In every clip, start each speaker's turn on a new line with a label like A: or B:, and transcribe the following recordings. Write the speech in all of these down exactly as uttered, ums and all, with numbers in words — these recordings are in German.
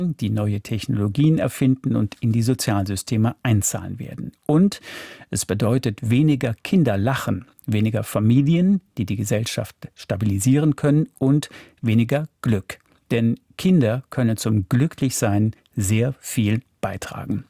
A: die neue Technologien erfinden und in die Sozialsysteme einzahlen werden. Und es bedeutet weniger Kinderlachen, weniger Familien, die die Gesellschaft stabilisieren können, und weniger Glück. Denn Kinder können zum Glücklichsein sehr viel beitragen.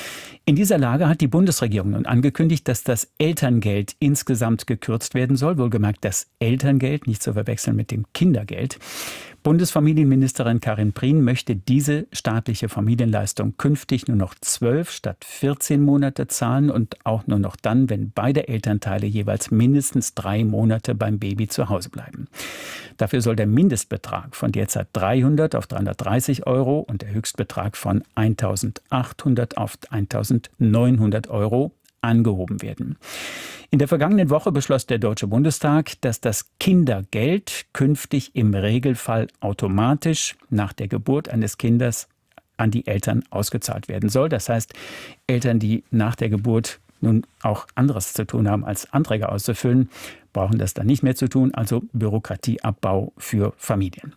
A: In dieser Lage hat die Bundesregierung nun angekündigt, dass das Elterngeld insgesamt gekürzt werden soll. Wohlgemerkt das Elterngeld, nicht zu verwechseln mit dem Kindergeld. Bundesfamilienministerin Karin Prien möchte diese staatliche Familienleistung künftig nur noch zwölf statt vierzehn Monate zahlen und auch nur noch dann, wenn beide Elternteile jeweils mindestens drei Monate beim Baby zu Hause bleiben. Dafür soll der Mindestbetrag von derzeit dreihundert auf dreihundertdreißig Euro und der Höchstbetrag von eintausendachthundert auf eintausendneunhundert Euro angehoben werden. In der vergangenen Woche beschloss der Deutsche Bundestag, dass das Kindergeld künftig im Regelfall automatisch nach der Geburt eines Kindes an die Eltern ausgezahlt werden soll. Das heißt, Eltern, die nach der Geburt nun auch anderes zu tun haben, als Anträge auszufüllen, brauchen das dann nicht mehr zu tun, also Bürokratieabbau für Familien.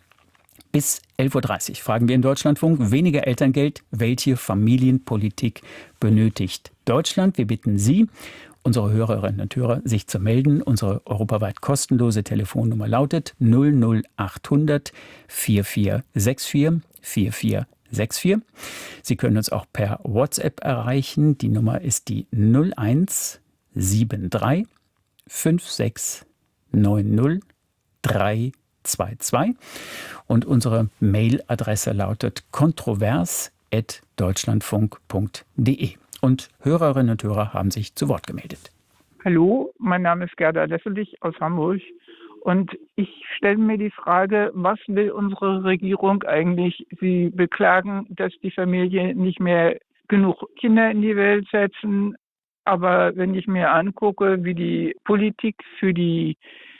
A: Bis elf Uhr dreißig fragen wir im Deutschlandfunk: Weniger Elterngeld, welche Familienpolitik benötigt Deutschland? Wir bitten Sie, unsere Hörerinnen und Hörer, sich zu melden. Unsere europaweit kostenlose Telefonnummer lautet null null achthundert vierundvierzig sechsundvierzig vierundvierzig sechsundvierzig. Sie können uns auch per WhatsApp erreichen. Die Nummer ist die null eins sieben drei fünf sechs neun null drei zwei zwei. Und unsere Mailadresse lautet kontrovers at deutschlandfunk punkt de. Und Hörerinnen und Hörer haben sich zu Wort gemeldet.
B: Hallo, mein Name ist Gerda Lesselich aus Hamburg und ich stelle mir die Frage, was will unsere Regierung eigentlich? Sie beklagen, dass die Familie nicht mehr genug Kinder in die Welt setzen, aber wenn ich mir angucke, wie die Politik für die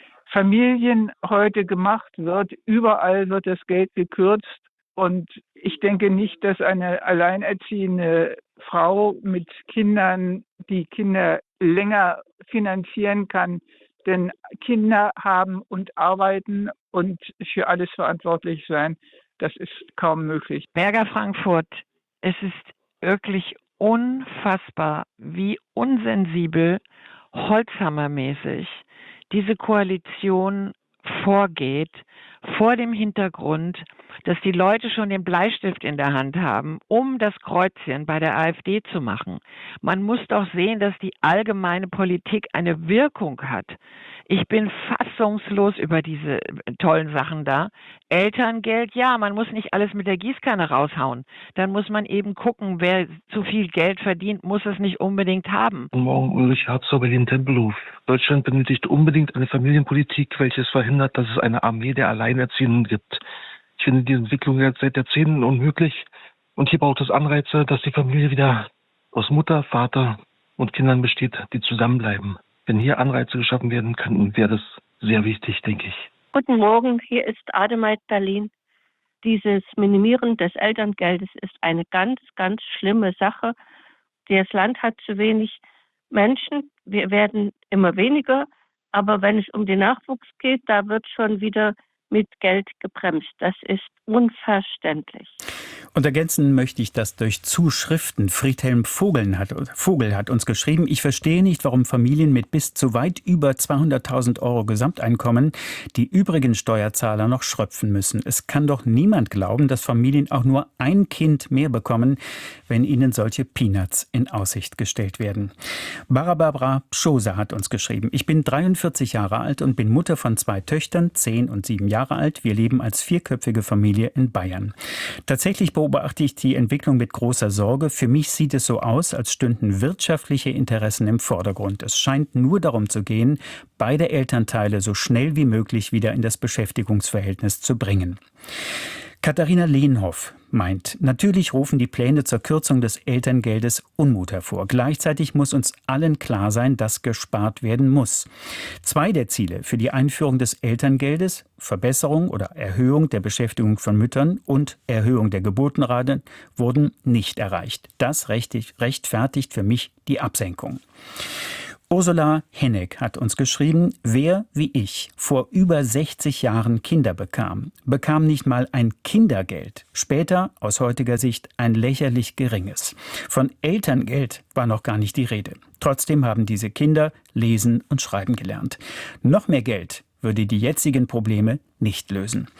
B: Familien heute gemacht wird, überall wird das Geld gekürzt und ich denke nicht, dass eine alleinerziehende Frau mit Kindern die Kinder länger finanzieren kann, denn Kinder haben und arbeiten und für alles verantwortlich sein, das ist kaum möglich.
C: Berger Frankfurt, es ist wirklich unfassbar, wie unsensibel, holzhammermäßig diese Koalition vorgeht, vor dem Hintergrund, dass die Leute schon den Bleistift in der Hand haben, um das Kreuzchen bei der AfD zu machen. Man muss doch sehen, dass die allgemeine Politik eine Wirkung hat. Ich bin fassungslos über diese tollen Sachen da. Elterngeld, ja, man muss nicht alles mit der Gießkanne raushauen. Dann muss man eben gucken, wer zu viel Geld verdient, muss es nicht unbedingt haben.
D: Guten Morgen, Ulrich Herzog, Berlin-Tempelhof. Deutschland benötigt unbedingt eine Familienpolitik, welches verhindert, dass es eine Armee der Alleinerziehenden gibt. Ich finde diese Entwicklung jetzt seit Jahrzehnten unmöglich. Und hier braucht es Anreize, dass die Familie wieder aus Mutter, Vater und Kindern besteht, die zusammenbleiben. Wenn hier Anreize geschaffen werden könnten, wäre das sehr wichtig, denke ich.
E: Guten Morgen, hier ist Ademeit Berlin. Dieses Minimieren des Elterngeldes ist eine ganz, ganz schlimme Sache. Das Land hat zu wenig Menschen, wir werden immer weniger, aber wenn es um den Nachwuchs geht, da wird schon wieder mit Geld gebremst. Das ist unverständlich.
A: Und ergänzen möchte ich das durch Zuschriften. Friedhelm Vogel hat, Vogel hat uns geschrieben: Ich verstehe nicht, warum Familien mit bis zu weit über zweihunderttausend Euro Gesamteinkommen die übrigen Steuerzahler noch schröpfen müssen. Es kann doch niemand glauben, dass Familien auch nur ein Kind mehr bekommen, wenn ihnen solche Peanuts in Aussicht gestellt werden. Barbara Pschoser hat uns geschrieben: Ich bin dreiundvierzig Jahre alt und bin Mutter von zwei Töchtern, zehn und sieben Jahre alt. Wir leben als vierköpfige Familie in Bayern. Tatsächlich beobachte ich die Entwicklung mit großer Sorge. Für mich sieht es so aus, als stünden wirtschaftliche Interessen im Vordergrund. Es scheint nur darum zu gehen, beide Elternteile so schnell wie möglich wieder in das Beschäftigungsverhältnis zu bringen. Katharina Lehnhoff meint, natürlich rufen die Pläne zur Kürzung des Elterngeldes Unmut hervor. Gleichzeitig muss uns allen klar sein, dass gespart werden muss. Zwei der Ziele für die Einführung des Elterngeldes, Verbesserung oder Erhöhung der Beschäftigung von Müttern und Erhöhung der Geburtenrate, wurden nicht erreicht. Das rechtfertigt für mich die Absenkung. Ursula Hennig hat uns geschrieben, wer wie ich vor über sechzig Jahren Kinder bekam, bekam nicht mal ein Kindergeld. Später, aus heutiger Sicht, ein lächerlich geringes. Von Elterngeld war noch gar nicht die Rede. Trotzdem haben diese Kinder lesen und schreiben gelernt. Noch mehr Geld würde die jetzigen Probleme nicht lösen.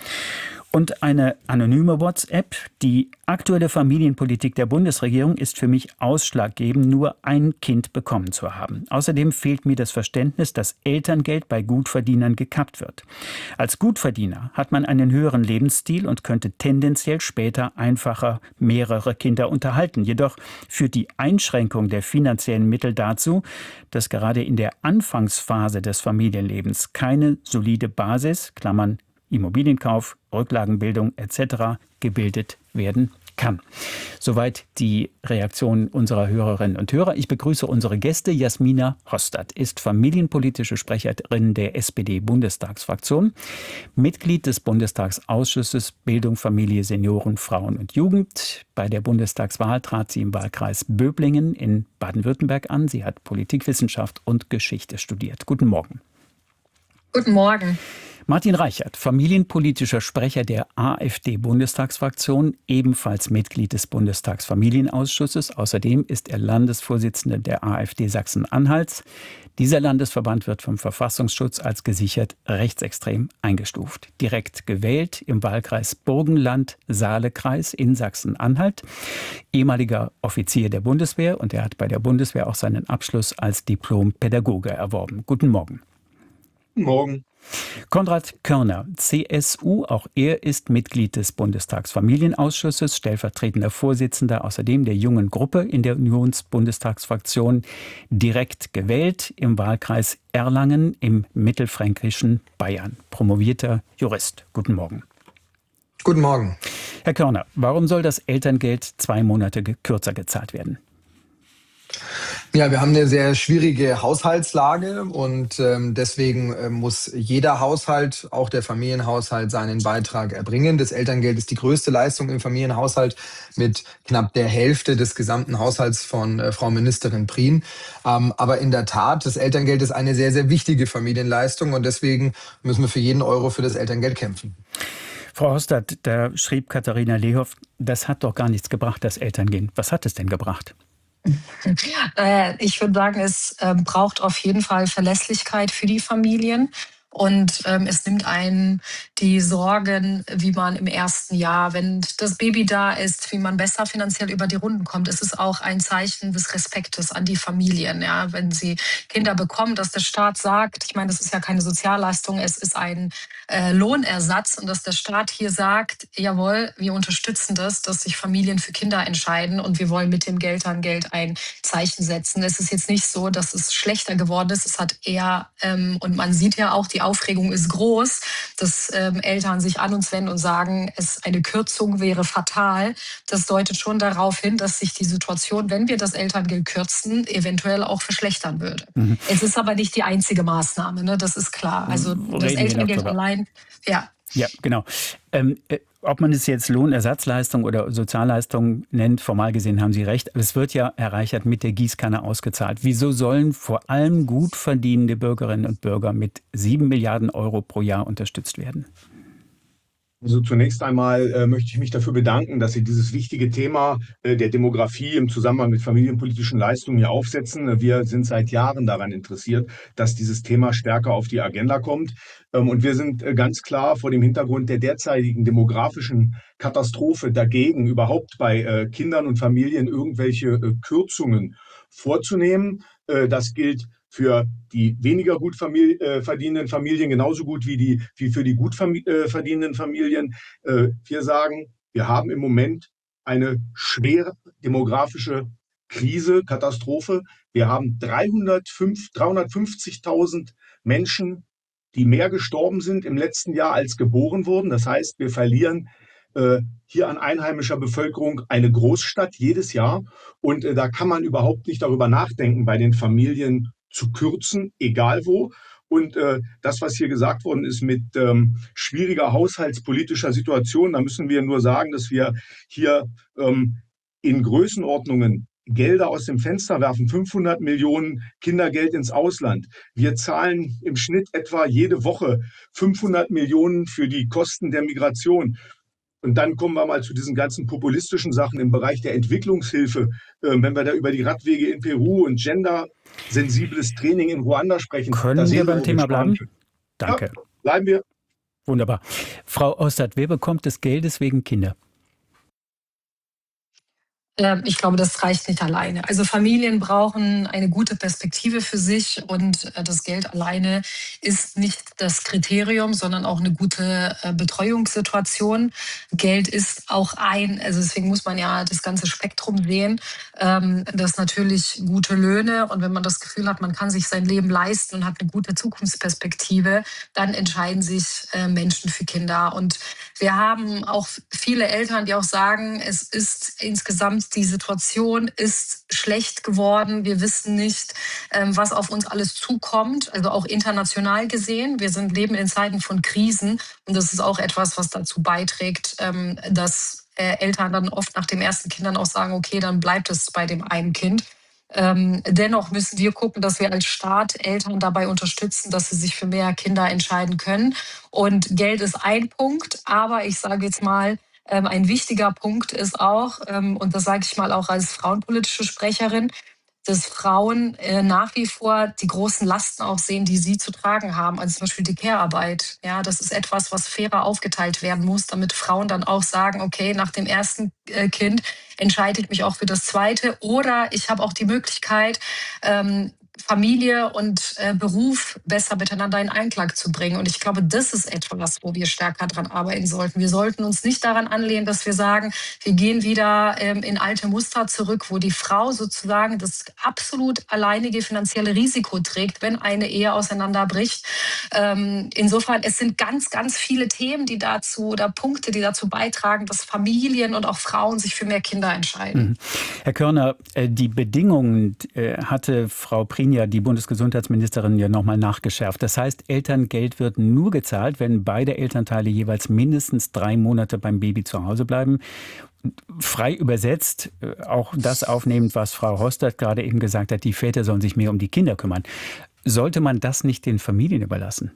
A: Und eine anonyme WhatsApp. Die aktuelle Familienpolitik der Bundesregierung ist für mich ausschlaggebend, nur ein Kind bekommen zu haben. Außerdem fehlt mir das Verständnis, dass Elterngeld bei Gutverdienern gekappt wird. Als Gutverdiener hat man einen höheren Lebensstil und könnte tendenziell später einfacher mehrere Kinder unterhalten. Jedoch führt die Einschränkung der finanziellen Mittel dazu, dass gerade in der Anfangsphase des Familienlebens keine solide Basis, Klammern Immobilienkauf, Rücklagenbildung et cetera gebildet werden kann. Soweit die Reaktion unserer Hörerinnen und Hörer. Ich begrüße unsere Gäste. Jasmina Hostad ist familienpolitische Sprecherin der S P D-Bundestagsfraktion, Mitglied des Bundestagsausschusses Bildung, Familie, Senioren, Frauen und Jugend. Bei der Bundestagswahl trat sie im Wahlkreis Böblingen in Baden-Württemberg an. Sie hat Politikwissenschaft und Geschichte studiert. Guten Morgen.
F: Guten Morgen.
A: Martin Reichert, familienpolitischer Sprecher der AfD-Bundestagsfraktion, ebenfalls Mitglied des Bundestagsfamilienausschusses. Außerdem ist er Landesvorsitzender der AfD Sachsen-Anhalts. Dieser Landesverband wird vom Verfassungsschutz als gesichert rechtsextrem eingestuft. Direkt gewählt im Wahlkreis Burgenland-Saale-Kreis in Sachsen-Anhalt. Ehemaliger Offizier der Bundeswehr, und er hat bei der Bundeswehr auch seinen Abschluss als Diplom-Pädagoge erworben. Guten Morgen.
G: Guten Morgen.
A: Konrad Körner, C S U, auch er ist Mitglied des Bundestagsfamilienausschusses, stellvertretender Vorsitzender außerdem der jungen Gruppe in der Unionsbundestagsfraktion, direkt gewählt im Wahlkreis Erlangen im mittelfränkischen Bayern. Promovierter Jurist. Guten Morgen.
G: Guten Morgen.
A: Herr Körner, warum soll das Elterngeld zwei Monate kürzer gezahlt werden?
G: Ja, wir haben eine sehr schwierige Haushaltslage und ähm, deswegen äh, muss jeder Haushalt, auch der Familienhaushalt, seinen Beitrag erbringen. Das Elterngeld ist die größte Leistung im Familienhaushalt mit knapp der Hälfte des gesamten Haushalts von äh, Frau Ministerin Prien. Ähm, aber in der Tat, das Elterngeld ist eine sehr, sehr wichtige Familienleistung und deswegen müssen wir für jeden Euro für das Elterngeld kämpfen.
A: Frau Hostad, da schrieb Katharina Lehoff, das hat doch gar nichts gebracht, das Elterngeld. Was hat es denn gebracht?
F: Ich würde sagen, es ähm, braucht auf jeden Fall Verlässlichkeit für die Familien. Und ähm, es nimmt einen die Sorgen, wie man im ersten Jahr, wenn das Baby da ist, wie man besser finanziell über die Runden kommt. Es ist auch ein Zeichen des Respektes an die Familien. Ja? Wenn sie Kinder bekommen, dass der Staat sagt, ich meine, das ist ja keine Sozialleistung, es ist ein äh, Lohnersatz und dass der Staat hier sagt, jawohl, wir unterstützen das, dass sich Familien für Kinder entscheiden und wir wollen mit dem Elterngeld ein Zeichen setzen. Es ist jetzt nicht so, dass es schlechter geworden ist. Es hat eher, ähm, und man sieht ja auch, die Aufregung ist groß, dass ähm, Eltern sich an uns wenden und sagen, es eine Kürzung wäre fatal. Das deutet schon darauf hin, dass sich die Situation, wenn wir das Elterngeld kürzen, eventuell auch verschlechtern würde. Mhm. Es ist aber nicht die einzige Maßnahme, ne? Das ist klar. Also
A: Reden
F: das Elterngeld allein, ja.
A: Ja, genau. Ähm, äh, ob man es jetzt Lohnersatzleistung oder Sozialleistung nennt, formal gesehen haben Sie recht. Es wird ja, Herr Reichert, mit der Gießkanne ausgezahlt. Wieso sollen vor allem gut verdienende Bürgerinnen und Bürger mit sieben Milliarden Euro pro Jahr unterstützt werden?
H: Also zunächst einmal äh, möchte ich mich dafür bedanken, dass Sie dieses wichtige Thema äh, der Demografie im Zusammenhang mit familienpolitischen Leistungen hier aufsetzen. Wir sind seit Jahren daran interessiert, dass dieses Thema stärker auf die Agenda kommt. Ähm, und wir sind äh, ganz klar vor dem Hintergrund der derzeitigen demografischen Katastrophe dagegen, überhaupt bei äh, Kindern und Familien irgendwelche äh, Kürzungen vorzunehmen. Äh, das gilt für die weniger gut famili- äh, verdienenden Familien genauso gut wie, die, wie für die gut fami- äh, verdienenden Familien. Äh, wir sagen, wir haben im Moment eine schwere demografische Krise, Katastrophe. Wir haben dreihundertfünfzigtausend Menschen, die mehr gestorben sind im letzten Jahr als geboren wurden. Das heißt, wir verlieren äh, hier an einheimischer Bevölkerung eine Großstadt jedes Jahr. Und äh, da kann man überhaupt nicht darüber nachdenken, bei den Familien zu kürzen, egal wo. Und äh, das, was hier gesagt worden ist mit ähm, schwieriger haushaltspolitischer Situation, da müssen wir nur sagen, dass wir hier ähm, in Größenordnungen Gelder aus dem Fenster werfen, fünfhundert Millionen Kindergeld ins Ausland. Wir zahlen im Schnitt etwa jede Woche fünfhundert Millionen für die Kosten der Migration. Und dann kommen wir mal zu diesen ganzen populistischen Sachen im Bereich der Entwicklungshilfe. Ähm, wenn wir da über die Radwege in Peru und gendersensibles Training in Ruanda sprechen.
A: Können wir beim Thema bleiben? Danke.
H: Ja, bleiben wir.
A: Wunderbar. Frau Ostert, wer bekommt des Geldes wegen Kinder?
F: Ich glaube, das reicht nicht alleine. Also Familien brauchen eine gute Perspektive für sich und das Geld alleine ist nicht das Kriterium, sondern auch eine gute Betreuungssituation. Geld ist auch ein, also deswegen muss man ja das ganze Spektrum sehen, dass natürlich gute Löhne und wenn man das Gefühl hat, man kann sich sein Leben leisten und hat eine gute Zukunftsperspektive, dann entscheiden sich Menschen für Kinder. Und wir haben auch viele Eltern, die auch sagen, es ist insgesamt die Situation ist schlecht geworden. Wir wissen nicht, was auf uns alles zukommt, also auch international gesehen. Wir sind leben in Zeiten von Krisen und das ist auch etwas, was dazu beiträgt, dass Eltern dann oft nach dem ersten Kind dann auch sagen, okay, dann bleibt es bei dem einen Kind. Ähm, dennoch müssen wir gucken, dass wir als Staat Eltern dabei unterstützen, dass sie sich für mehr Kinder entscheiden können. Und Geld ist ein Punkt, aber ich sage jetzt mal, ähm, ein wichtiger Punkt ist auch, ähm, und das sage ich mal auch als frauenpolitische Sprecherin, dass Frauen äh, nach wie vor die großen Lasten auch sehen, die sie zu tragen haben, also zum Beispiel die Care-Arbeit. Ja, das ist etwas, was fairer aufgeteilt werden muss, damit Frauen dann auch sagen, okay, nach dem ersten äh, Kind entscheide ich mich auch für das zweite oder ich habe auch die Möglichkeit, ähm, Familie und äh, Beruf besser miteinander in Einklang zu bringen. Und ich glaube, das ist etwas, wo wir stärker dran arbeiten sollten. Wir sollten uns nicht daran anlehnen, dass wir sagen, wir gehen wieder ähm, in alte Muster zurück, wo die Frau sozusagen das absolut alleinige finanzielle Risiko trägt, wenn eine Ehe auseinanderbricht. Ähm, insofern, es sind ganz, ganz viele Themen, die dazu oder Punkte, die dazu beitragen, dass Familien und auch Frauen sich für mehr Kinder entscheiden.
A: Mhm. Herr Körner, die Bedingungen hatte Frau Prien, ja die Bundesgesundheitsministerin, ja nochmal nachgeschärft. Das heißt, Elterngeld wird nur gezahlt, wenn beide Elternteile jeweils mindestens drei Monate beim Baby zu Hause bleiben. Frei übersetzt, auch das aufnehmend, was Frau Hostert gerade eben gesagt hat, die Väter sollen sich mehr um die Kinder kümmern. Sollte man das nicht den Familien überlassen?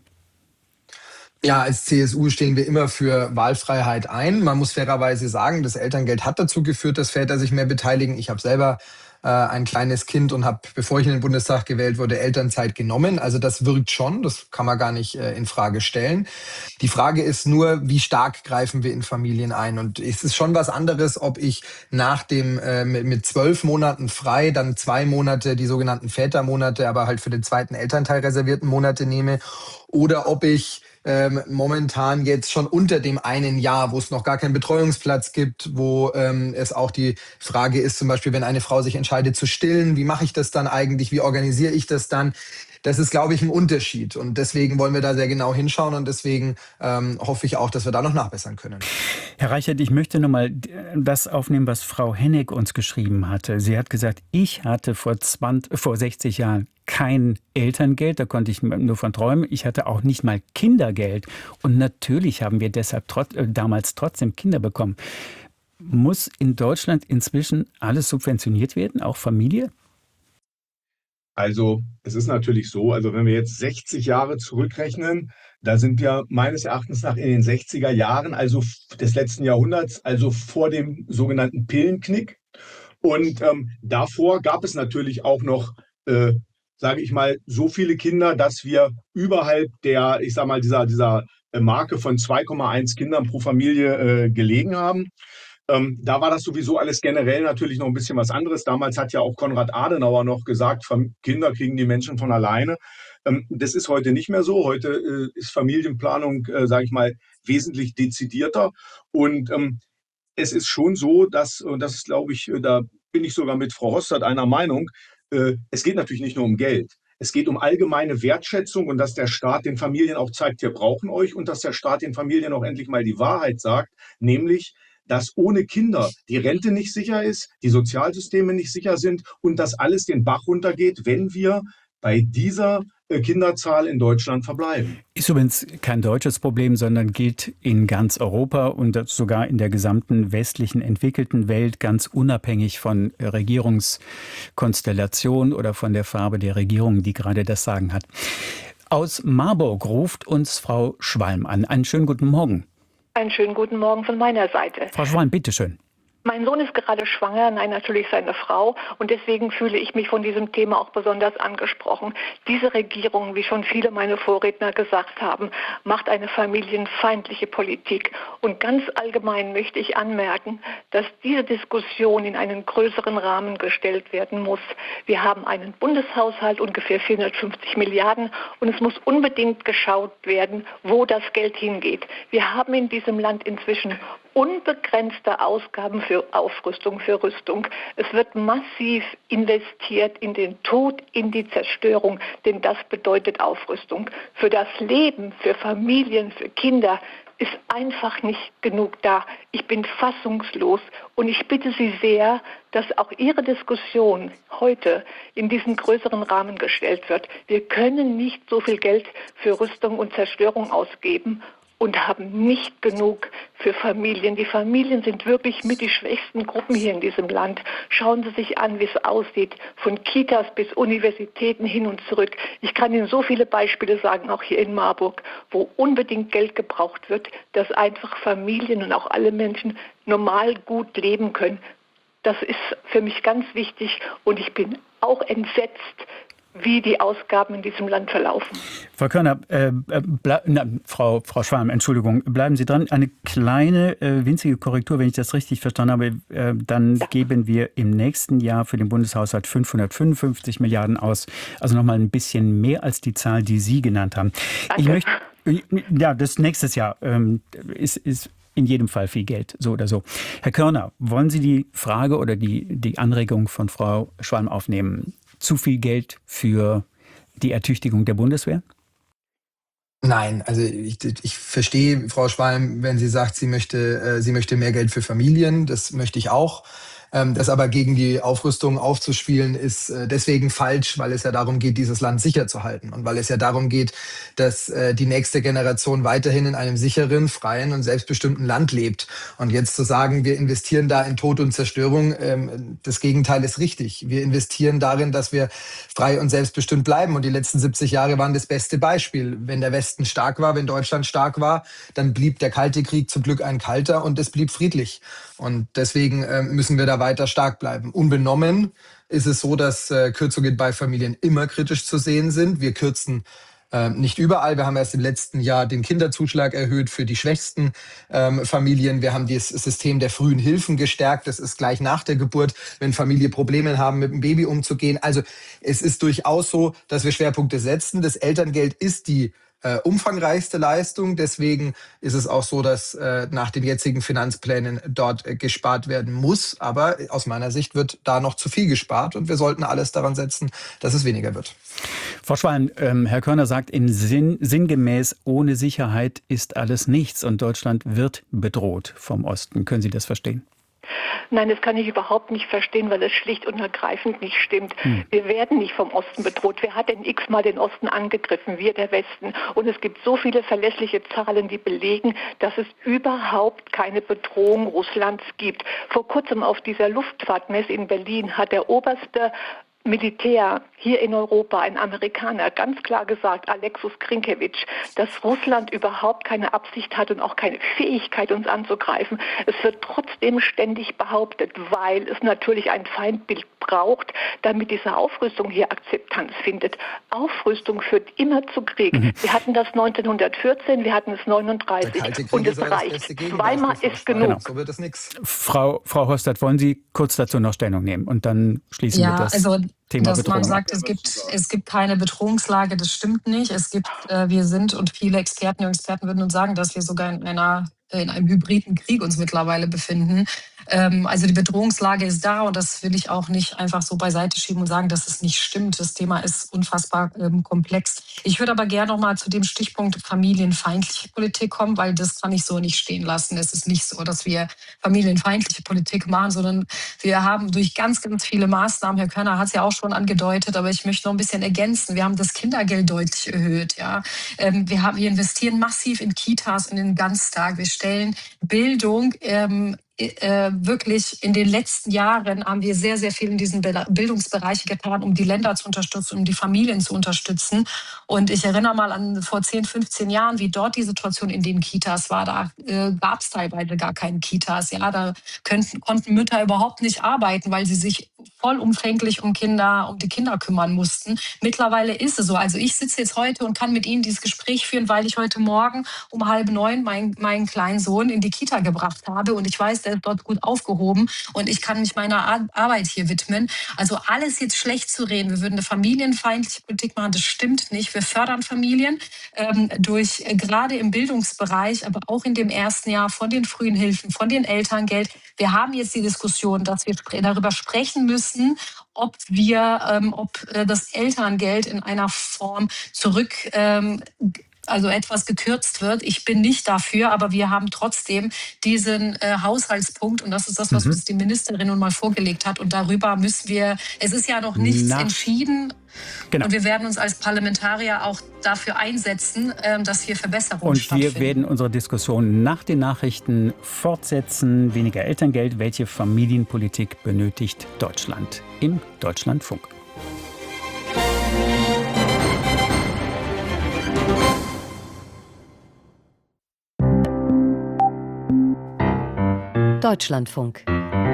G: Ja, als C S U stehen wir immer für Wahlfreiheit ein. Man muss fairerweise sagen, das Elterngeld hat dazu geführt, dass Väter sich mehr beteiligen. Ich habe selber äh, ein kleines Kind und habe, bevor ich in den Bundestag gewählt wurde, Elternzeit genommen. Also das wirkt schon, das kann man gar nicht äh, in Frage stellen. Die Frage ist nur, wie stark greifen wir in Familien ein? Und es ist schon was anderes, ob ich nach dem äh, mit, mit zwölf Monaten frei dann zwei Monate, die sogenannten Vätermonate, aber halt für den zweiten Elternteil reservierten Monate nehme, oder ob ich Ähm, momentan jetzt schon unter dem einen Jahr, wo es noch gar keinen Betreuungsplatz gibt, wo ähm, es auch die Frage ist, zum Beispiel, wenn eine Frau sich entscheidet zu stillen, wie mache ich das dann eigentlich, wie organisiere ich das dann? Das ist, glaube ich, ein Unterschied und deswegen wollen wir da sehr genau hinschauen und deswegen ähm, hoffe ich auch, dass wir da noch nachbessern können.
A: Herr Reichert, ich möchte nochmal das aufnehmen, was Frau Hennig uns geschrieben hatte. Sie hat gesagt, ich hatte vor, zwanzig, vor sechzig Jahren kein Elterngeld, da konnte ich nur von träumen. Ich hatte auch nicht mal Kindergeld und natürlich haben wir deshalb trot- äh, damals trotzdem Kinder bekommen. Muss in Deutschland inzwischen alles subventioniert werden, auch Familie?
H: Also es ist natürlich so, also wenn wir jetzt sechzig Jahre zurückrechnen, da sind wir meines Erachtens nach in den sechziger Jahren, also des letzten Jahrhunderts, also vor dem sogenannten Pillenknick. Und ähm, davor gab es natürlich auch noch, äh, sage ich mal, so viele Kinder, dass wir überhalb der, ich sage mal, dieser, dieser Marke von zwei Komma eins Kindern pro Familie äh, gelegen haben. Ähm, da war das sowieso alles generell natürlich noch ein bisschen was anderes. Damals hat ja auch Konrad Adenauer noch gesagt, Kinder kriegen die Menschen von alleine. Ähm, das ist heute nicht mehr so. Heute äh, ist Familienplanung, äh, sage ich mal, wesentlich dezidierter. Und ähm, es ist schon so, dass, und das ist, glaube ich, da bin ich sogar mit Frau Hostert einer Meinung, äh, es geht natürlich nicht nur um Geld. Es geht um allgemeine Wertschätzung und dass der Staat den Familien auch zeigt, wir brauchen euch und dass der Staat den Familien auch endlich mal die Wahrheit sagt, nämlich, dass ohne Kinder die Rente nicht sicher ist, die Sozialsysteme nicht sicher sind und dass alles den Bach runtergeht, wenn wir bei dieser äh, Kinderzahl in Deutschland verbleiben.
A: Ist übrigens kein deutsches Problem, sondern gilt in ganz Europa und sogar in der gesamten westlichen entwickelten Welt, ganz unabhängig von Regierungskonstellation oder von der Farbe der Regierung, die gerade das Sagen hat. Aus Marburg ruft uns Frau Schwalm an. Einen schönen guten Morgen.
I: Einen schönen guten Morgen von meiner Seite.
A: Frau Schwalm, bitteschön.
I: Mein Sohn ist gerade schwanger, nein, natürlich seine Frau. Und deswegen fühle ich mich von diesem Thema auch besonders angesprochen. Diese Regierung, wie schon viele meiner Vorredner gesagt haben, macht eine familienfeindliche Politik. Und ganz allgemein möchte ich anmerken, dass diese Diskussion in einen größeren Rahmen gestellt werden muss. Wir haben einen Bundeshaushalt, ungefähr vierhundertfünfzig Milliarden. Und es muss unbedingt geschaut werden, wo das Geld hingeht. Wir haben in diesem Land inzwischen unbegrenzte Ausgaben für Aufrüstung, für Rüstung. Es wird massiv investiert in den Tod, in die Zerstörung, denn das bedeutet Aufrüstung. Für das Leben, für Familien, für Kinder ist einfach nicht genug da. Ich bin fassungslos und ich bitte Sie sehr, dass auch Ihre Diskussion heute in diesen größeren Rahmen gestellt wird. Wir können nicht so viel Geld für Rüstung und Zerstörung ausgeben und haben nicht genug für Familien. Die Familien sind wirklich mit die schwächsten Gruppen hier in diesem Land. Schauen Sie sich an, wie es aussieht, von Kitas bis Universitäten hin und zurück. Ich kann Ihnen so viele Beispiele sagen, auch hier in Marburg, wo unbedingt Geld gebraucht wird, dass einfach Familien und auch alle Menschen normal gut leben können. Das ist für mich ganz wichtig und ich bin auch entsetzt, wie die Ausgaben in diesem Land verlaufen.
A: Frau Körner, äh, bleib, na, Frau, Frau Schwalm, Entschuldigung, bleiben Sie dran. Eine kleine, äh, winzige Korrektur, wenn ich das richtig verstanden habe. Äh, dann ja. geben wir im nächsten Jahr für den Bundeshaushalt fünfhundertfünfundfünfzig Milliarden aus. Also nochmal ein bisschen mehr als die Zahl, die Sie genannt haben.
I: Danke.
A: Ich möchte, ja, das nächstes Jahr ähm, ist, ist in jedem Fall viel Geld, so oder so. Herr Körner, wollen Sie die Frage oder die, die Anregung von Frau Schwalm aufnehmen? Zu viel Geld für die Ertüchtigung der Bundeswehr?
G: Nein, also ich, ich verstehe Frau Schwalm, wenn sie sagt, sie möchte, äh, sie möchte mehr Geld für Familien. Das möchte ich auch. Ähm, das aber gegen die Aufrüstung aufzuspielen, ist äh, deswegen falsch, weil es ja darum geht, dieses Land sicher zu halten. Und weil es ja darum geht, dass äh, die nächste Generation weiterhin in einem sicheren, freien und selbstbestimmten Land lebt. Und jetzt zu sagen, wir investieren da in Tod und Zerstörung, ähm, das Gegenteil ist richtig. Wir investieren darin, dass wir frei und selbstbestimmt bleiben. Und die letzten siebzig Jahre waren das beste Beispiel. Wenn der Westen stark war, wenn Deutschland stark war, dann blieb der Kalte Krieg zum Glück ein kalter und es blieb friedlich. Und deswegen äh, müssen wir da weiter stark bleiben. Unbenommen ist es so, dass äh, Kürzungen bei Familien immer kritisch zu sehen sind. Wir kürzen äh, nicht überall. Wir haben erst im letzten Jahr den Kinderzuschlag erhöht für die schwächsten ähm, Familien. Wir haben das System der frühen Hilfen gestärkt. Das ist gleich nach der Geburt, wenn Familien Probleme haben, mit dem Baby umzugehen. Also es ist durchaus so, dass wir Schwerpunkte setzen. Das Elterngeld ist die Äh, umfangreichste Leistung. Deswegen ist es auch so, dass äh, nach den jetzigen Finanzplänen dort äh, gespart werden muss. Aber aus meiner Sicht wird da noch zu viel gespart und wir sollten alles daran setzen, dass es weniger wird.
A: Frau Schwalm, ähm, Herr Körner sagt im Sinn, sinngemäß, ohne Sicherheit ist alles nichts und Deutschland wird bedroht vom Osten. Können Sie das verstehen?
I: Nein, das kann ich überhaupt nicht verstehen, weil es schlicht und ergreifend nicht stimmt.
A: Hm.
I: Wir werden nicht vom Osten bedroht. Wer hat denn x-mal den Osten angegriffen? Wir, der Westen. Und es gibt so viele verlässliche Zahlen, die belegen, dass es überhaupt keine Bedrohung Russlands gibt. Vor kurzem auf dieser Luftfahrtmesse in Berlin hat der oberste Militär hier in Europa, ein Amerikaner, ganz klar gesagt, Alexus Krinkewitsch, dass Russland überhaupt keine Absicht hat und auch keine Fähigkeit, uns anzugreifen. Es wird trotzdem ständig behauptet, weil es natürlich ein Feindbild braucht, damit diese Aufrüstung hier Akzeptanz findet. Aufrüstung führt immer zu Krieg. Mhm. Wir hatten das neunzehnhundertvierzehn, wir hatten es neununddreißig und es reicht. Zweimal ist genug.
G: Genau. So wird es nichts.
A: Frau, Frau Hostert, wollen Sie kurz dazu noch Stellung nehmen und dann schließen
F: ja,
A: wir das
F: also
A: Thema
F: dass
A: Bedrohung.
F: Man sagt, es gibt, es gibt keine Bedrohungslage, das stimmt nicht. Es gibt, äh, wir sind und viele Experten und Experten würden uns sagen, dass wir sogar in einer in einem hybriden Krieg uns mittlerweile befinden. Ähm, also die Bedrohungslage ist da und das will ich auch nicht einfach so beiseite schieben und sagen, dass es nicht stimmt. Das Thema ist unfassbar ähm, komplex. Ich würde aber gerne noch mal zu dem Stichpunkt familienfeindliche Politik kommen, weil das kann ich so nicht stehen lassen. Es ist nicht so, dass wir familienfeindliche Politik machen, sondern wir haben durch ganz, ganz viele Maßnahmen, Herr Körner hat es ja auch schon angedeutet, aber ich möchte noch ein bisschen ergänzen. Wir haben das Kindergeld deutlich erhöht. Ja. Ähm, wir, haben, wir investieren massiv in Kitas und in Ganztag. Wir stellen Bildung ähm, äh, wirklich in den letzten Jahren haben wir sehr, sehr viel in diesen Bildungsbereichen getan, um die Länder zu unterstützen, um die Familien zu unterstützen. Und ich erinnere mal an vor zehn, fünfzehn Jahren, wie dort die Situation in den Kitas war. Da äh, gab es teilweise gar keine Kitas. Ja, da könnten, konnten Mütter überhaupt nicht arbeiten, weil sie sich vollumfänglich um Kinder, um die Kinder kümmern mussten. Mittlerweile ist es so. Also ich sitze jetzt heute und kann mit Ihnen dieses Gespräch führen, weil ich heute Morgen um halb neun meinen, meinen kleinen Sohn in die Kita gebracht habe. Und ich weiß, der ist dort gut aufgehoben und ich kann mich meiner Ar- Arbeit hier widmen. Also alles jetzt schlecht zu reden, wir würden eine familienfeindliche Politik machen, das stimmt nicht. Wir fördern Familien ähm, durch äh, gerade im Bildungsbereich, aber auch in dem ersten Jahr von den frühen Hilfen, von den Elterngeld. Wir haben jetzt die Diskussion, dass wir spre- darüber sprechen müssen, ob wir, ähm, ob äh, das Elterngeld in einer Form zurück ähm, also etwas gekürzt wird. Ich bin nicht dafür, aber wir haben trotzdem diesen äh, Haushaltspunkt und das ist das, was
A: Mhm.
F: uns die Ministerin nun mal vorgelegt hat und darüber müssen wir, es ist ja noch nichts
A: Nach-
F: entschieden
A: Genau.
F: und wir werden uns als Parlamentarier auch dafür einsetzen, ähm, dass hier Verbesserungen
A: Und
F: stattfinden.
A: wir werden unsere Diskussion nach den Nachrichten fortsetzen. Weniger Elterngeld, welche Familienpolitik benötigt Deutschland? Im Deutschlandfunk.
J: Deutschlandfunk.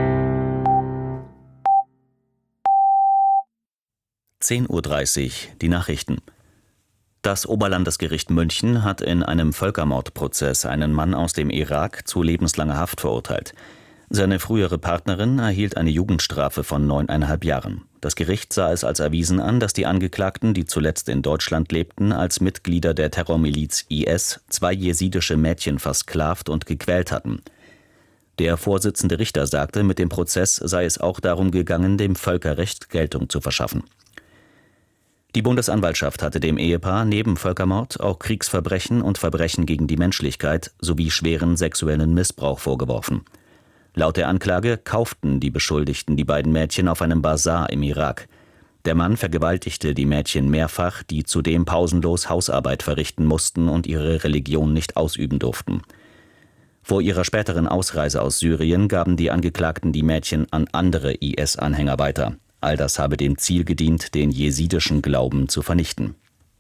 K: zehn Uhr dreißig, die Nachrichten. Das Oberlandesgericht München hat in einem Völkermordprozess einen Mann aus dem Irak zu lebenslanger Haft verurteilt. Seine frühere Partnerin erhielt eine Jugendstrafe von neuneinhalb Jahren. Das Gericht sah es als erwiesen an, dass die Angeklagten, die zuletzt in Deutschland lebten, als Mitglieder der Terrormiliz I S zwei jesidische Mädchen versklavt und gequält hatten. Der Vorsitzende Richter sagte, mit dem Prozess sei es auch darum gegangen, dem Völkerrecht Geltung zu verschaffen. Die Bundesanwaltschaft hatte dem Ehepaar neben Völkermord auch Kriegsverbrechen und Verbrechen gegen die Menschlichkeit sowie schweren sexuellen Missbrauch vorgeworfen. Laut der Anklage kauften die Beschuldigten die beiden Mädchen auf einem Basar im Irak. Der Mann vergewaltigte die Mädchen mehrfach, die zudem pausenlos Hausarbeit verrichten mussten und ihre Religion nicht ausüben durften. Vor ihrer späteren Ausreise aus Syrien gaben die Angeklagten die Mädchen an andere I S-Anhänger weiter. All das habe dem Ziel gedient, den jesidischen Glauben zu vernichten.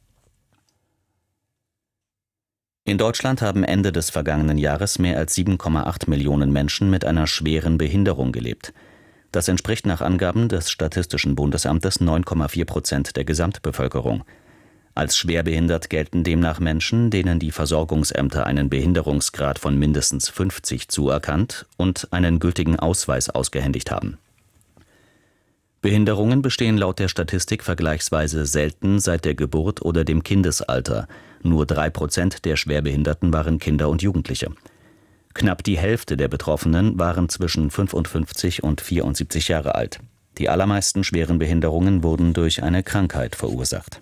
K: In Deutschland haben Ende des vergangenen Jahres mehr als sieben Komma acht Millionen Menschen mit einer schweren Behinderung gelebt. Das entspricht nach Angaben des Statistischen Bundesamtes neun Komma vier Prozent der Gesamtbevölkerung. Als schwerbehindert gelten demnach Menschen, denen die Versorgungsämter einen Behinderungsgrad von mindestens fünfzig zuerkannt und einen gültigen Ausweis ausgehändigt haben. Behinderungen bestehen laut der Statistik vergleichsweise selten seit der Geburt oder dem Kindesalter. Nur drei Prozent der Schwerbehinderten waren Kinder und Jugendliche. Knapp die Hälfte der Betroffenen waren zwischen fünfundfünfzig und vierundsiebzig Jahre alt. Die allermeisten schweren Behinderungen wurden durch eine Krankheit verursacht.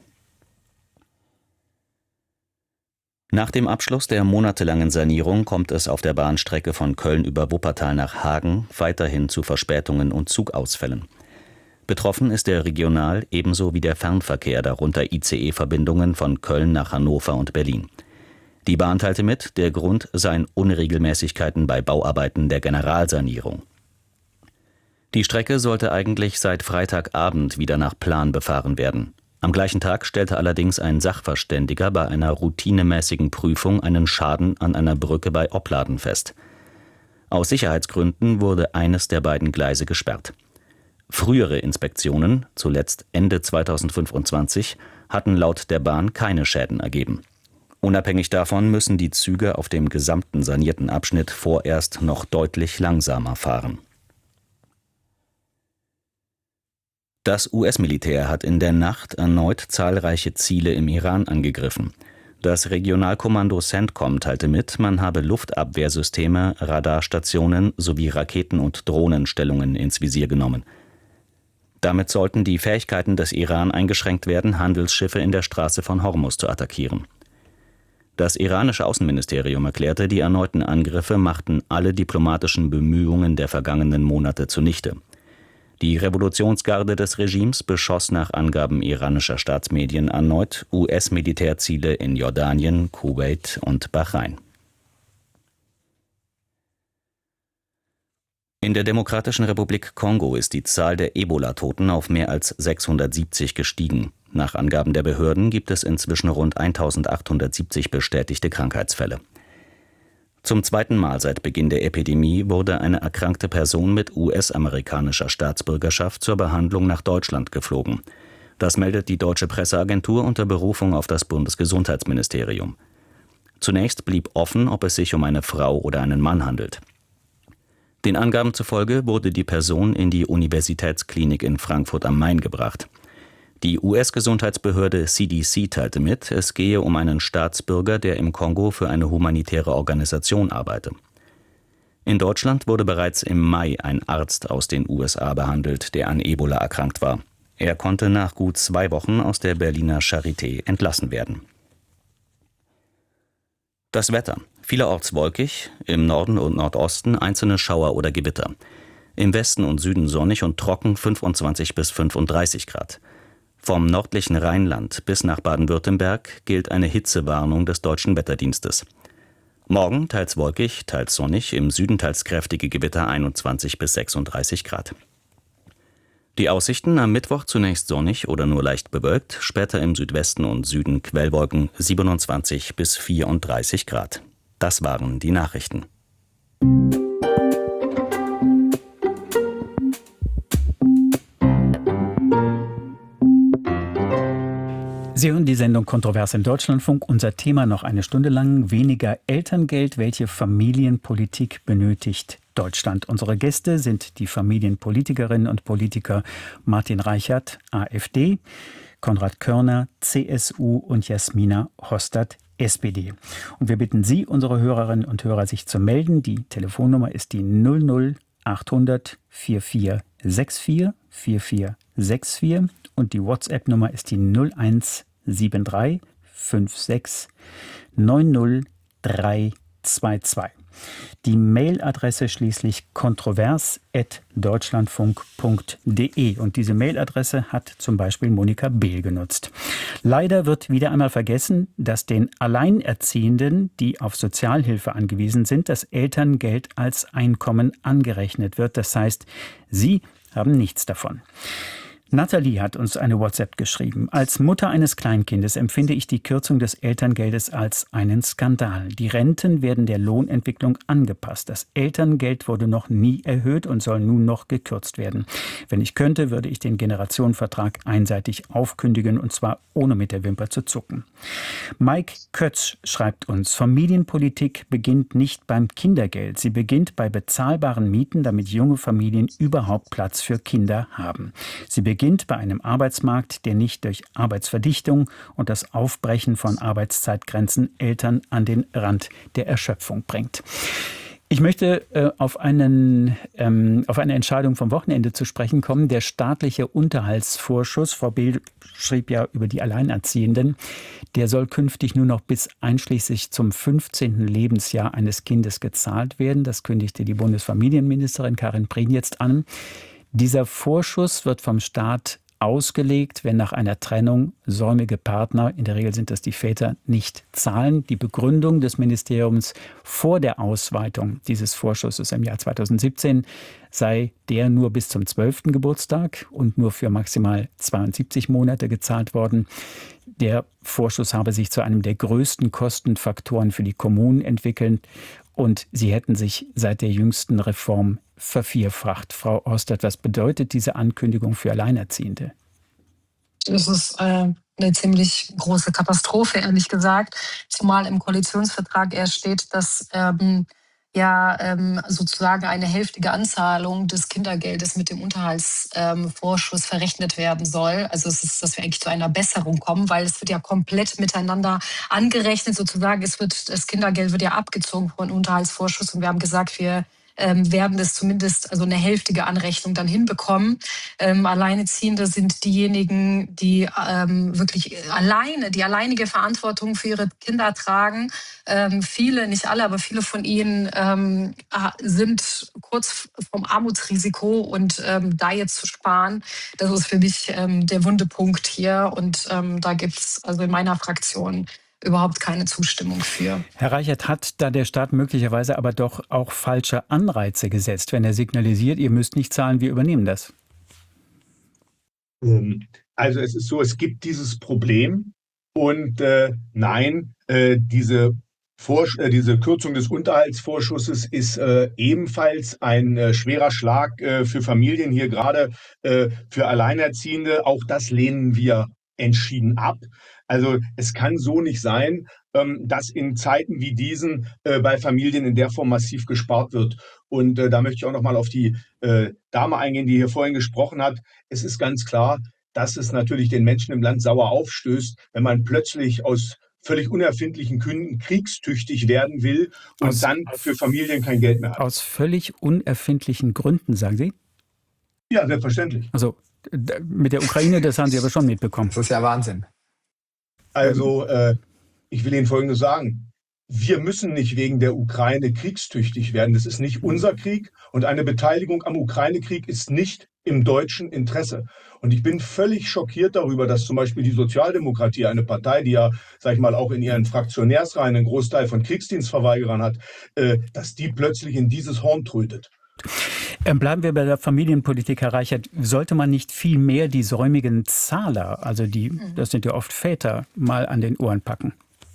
K: Nach dem Abschluss der monatelangen Sanierung kommt es auf der Bahnstrecke von Köln über Wuppertal nach Hagen weiterhin zu Verspätungen und Zugausfällen. Betroffen ist der Regional- ebenso wie der Fernverkehr, darunter I C E-Verbindungen von Köln nach Hannover und Berlin. Die Bahn teilte mit, der Grund seien Unregelmäßigkeiten bei Bauarbeiten der Generalsanierung. Die Strecke sollte eigentlich seit Freitagabend wieder nach Plan befahren werden. Am gleichen Tag stellte allerdings ein Sachverständiger bei einer routinemäßigen Prüfung einen Schaden an einer Brücke bei Opladen fest. Aus Sicherheitsgründen wurde eines der beiden Gleise gesperrt. Frühere Inspektionen, zuletzt Ende zweitausendfünfundzwanzig, hatten laut der Bahn keine Schäden ergeben. Unabhängig davon müssen die Züge auf dem gesamten sanierten Abschnitt vorerst noch deutlich langsamer fahren. Das U S-Militär hat in der Nacht erneut zahlreiche Ziele im Iran angegriffen. Das Regionalkommando CENTCOM teilte mit, man habe Luftabwehrsysteme, Radarstationen sowie Raketen- und Drohnenstellungen ins Visier genommen. Damit sollten die Fähigkeiten des Iran eingeschränkt werden, Handelsschiffe in der Straße von Hormuz zu attackieren. Das iranische Außenministerium erklärte, die erneuten Angriffe machten alle diplomatischen Bemühungen der vergangenen Monate zunichte. Die Revolutionsgarde des Regimes beschoss nach Angaben iranischer Staatsmedien erneut U S-Militärziele in Jordanien, Kuwait und Bahrain. In der Demokratischen Republik Kongo ist die Zahl der Ebola-Toten auf mehr als sechshundertsiebzig gestiegen. Nach Angaben der Behörden gibt es inzwischen rund eintausendachthundertsiebzig bestätigte Krankheitsfälle. Zum zweiten Mal seit Beginn der Epidemie wurde eine erkrankte Person mit U S-amerikanischer Staatsbürgerschaft zur Behandlung nach Deutschland geflogen. Das meldet die Deutsche Presseagentur unter Berufung auf das Bundesgesundheitsministerium. Zunächst blieb offen, ob es sich um eine Frau oder einen Mann handelt. Den Angaben zufolge wurde die Person in die Universitätsklinik in Frankfurt am Main gebracht. Die U S-Gesundheitsbehörde C D C teilte mit, es gehe um einen Staatsbürger, der im Kongo für eine humanitäre Organisation arbeite. In Deutschland wurde bereits im Mai ein Arzt aus den U S A behandelt, der an Ebola erkrankt war. Er konnte nach gut zwei Wochen aus der Berliner Charité entlassen werden. Das Wetter. Vielerorts wolkig, im Norden und Nordosten einzelne Schauer oder Gewitter. Im Westen und Süden sonnig und trocken, fünfundzwanzig bis fünfunddreißig Grad. Vom nördlichen Rheinland bis nach Baden-Württemberg gilt eine Hitzewarnung des Deutschen Wetterdienstes. Morgen teils wolkig, teils sonnig, im Süden teils kräftige Gewitter, einundzwanzig bis sechsunddreißig Grad. Die Aussichten: am Mittwoch zunächst sonnig oder nur leicht bewölkt, später im Südwesten und Süden Quellwolken, siebenundzwanzig bis vierunddreißig Grad. Das waren die Nachrichten.
A: Sie hören die Sendung Kontrovers im Deutschlandfunk. Unser Thema noch eine Stunde lang: weniger Elterngeld. Welche Familienpolitik benötigt Deutschland? Unsere Gäste sind die Familienpolitikerinnen und Politiker Martin Reichert, AfD, Konrad Körner, C S U und Jasmina Hostert, S P D. Und wir bitten Sie, unsere Hörerinnen und Hörer, sich zu melden. Die Telefonnummer ist die null null achthundert vierundvierzig vierundvierzig vierundvierzig vierundvierzig und die WhatsApp-Nummer ist die null eins sieben drei fünf sechs neun null drei zwei zwei. Die Mailadresse schließlich kontrovers at deutschlandfunk punkt de, und diese Mailadresse hat zum Beispiel Monika Behl genutzt. Leider wird wieder einmal vergessen, dass den Alleinerziehenden, die auf Sozialhilfe angewiesen sind, das Elterngeld als Einkommen angerechnet wird. Das heißt, sie haben nichts davon. Nathalie hat uns eine WhatsApp geschrieben. Als Mutter eines Kleinkindes empfinde ich die Kürzung des Elterngeldes als einen Skandal. Die Renten werden der Lohnentwicklung angepasst. Das Elterngeld wurde noch nie erhöht und soll nun noch gekürzt werden. Wenn ich könnte, würde ich den Generationenvertrag einseitig aufkündigen, und zwar ohne mit der Wimper zu zucken. Mike Kötz schreibt uns: Familienpolitik beginnt nicht beim Kindergeld. Sie beginnt bei bezahlbaren Mieten, damit junge Familien überhaupt Platz für Kinder haben. Sie beginnt bei einem Arbeitsmarkt, der nicht durch Arbeitsverdichtung und das Aufbrechen von Arbeitszeitgrenzen Eltern an den Rand der Erschöpfung bringt. Ich möchte äh, auf, einen, ähm, auf eine Entscheidung vom Wochenende zu sprechen kommen. Der staatliche Unterhaltsvorschuss, Frau Behl schrieb ja über die Alleinerziehenden, der soll künftig nur noch bis einschließlich zum fünfzehnten Lebensjahr eines Kindes gezahlt werden. Das kündigte die Bundesfamilienministerin Karin Prien jetzt an. Dieser Vorschuss wird vom Staat ausgelegt, wenn nach einer Trennung säumige Partner, in der Regel sind das die Väter, nicht zahlen. Die Begründung des Ministeriums vor der Ausweitung dieses Vorschusses im Jahr zweitausendsiebzehn sei der nur bis zum zwölften Geburtstag und nur für maximal zweiundsiebzig Monate gezahlt worden. Der Vorschuss habe sich zu einem der größten Kostenfaktoren für die Kommunen entwickelt und sie hätten sich seit der jüngsten Reform vervierfacht. Frau Hostert, was bedeutet diese Ankündigung für Alleinerziehende?
F: Das ist äh, eine ziemlich große Katastrophe, ehrlich gesagt. Zumal im Koalitionsvertrag erst steht, dass ähm, ja ähm, sozusagen eine hälftige Anzahlung des Kindergeldes mit dem Unterhaltsvorschuss ähm, verrechnet werden soll. Also es ist, dass wir eigentlich zu einer Besserung kommen, weil es wird ja komplett miteinander angerechnet sozusagen. Es wird, das Kindergeld wird ja abgezogen von Unterhaltsvorschuss und wir haben gesagt, wir ähm, werden es zumindest, also eine hälftige Anrechnung dann hinbekommen. Ähm, Alleinerziehende sind diejenigen, die ähm, wirklich alleine, die alleinige Verantwortung für ihre Kinder tragen. Ähm, viele, nicht alle, aber viele von ihnen ähm, sind kurz vom Armutsrisiko und ähm, da jetzt zu sparen, das ist für mich ähm, der wunde Punkt hier und ähm, da gibt es also in meiner Fraktion überhaupt keine Zustimmung für.
A: Herr Reichert, hat da der Staat möglicherweise aber doch auch falsche Anreize gesetzt, wenn er signalisiert, ihr müsst nicht zahlen, wir übernehmen das?
H: Also es ist so, es gibt dieses Problem und äh, nein, äh, diese, Vorsch äh, diese Kürzung des Unterhaltsvorschusses ist äh, ebenfalls ein äh, schwerer Schlag äh, für Familien, hier gerade äh, für Alleinerziehende. Auch das lehnen wir entschieden ab. Also es kann so nicht sein, ähm, dass in Zeiten wie diesen äh, bei Familien in der Form massiv gespart wird. Und äh, da möchte ich auch noch mal auf die äh, Dame eingehen, die hier vorhin gesprochen hat. Es ist ganz klar, dass es natürlich den Menschen im Land sauer aufstößt, wenn man plötzlich aus völlig unerfindlichen Gründen kriegstüchtig werden will und aus, dann für Familien kein Geld mehr hat.
A: Aus völlig unerfindlichen Gründen, sagen Sie?
H: Ja, selbstverständlich.
A: Also mit der Ukraine, das haben Sie aber schon mitbekommen.
G: Das ist ja Wahnsinn.
H: Also äh, ich will Ihnen Folgendes sagen. Wir müssen nicht wegen der Ukraine kriegstüchtig werden. Das ist nicht unser Krieg und eine Beteiligung am Ukraine-Krieg ist nicht im deutschen Interesse. Und ich bin völlig schockiert darüber, dass zum Beispiel die Sozialdemokratie, eine Partei, die ja, sag ich mal, auch in ihren Fraktionärsreihen einen Großteil von Kriegsdienstverweigerern hat, äh, dass die plötzlich in dieses Horn trötet.
A: Bleiben wir bei der Familienpolitik, Herr Reichert. Sollte man nicht viel mehr die säumigen Zahler, also die, das sind ja oft Väter, mal an den Ohren packen?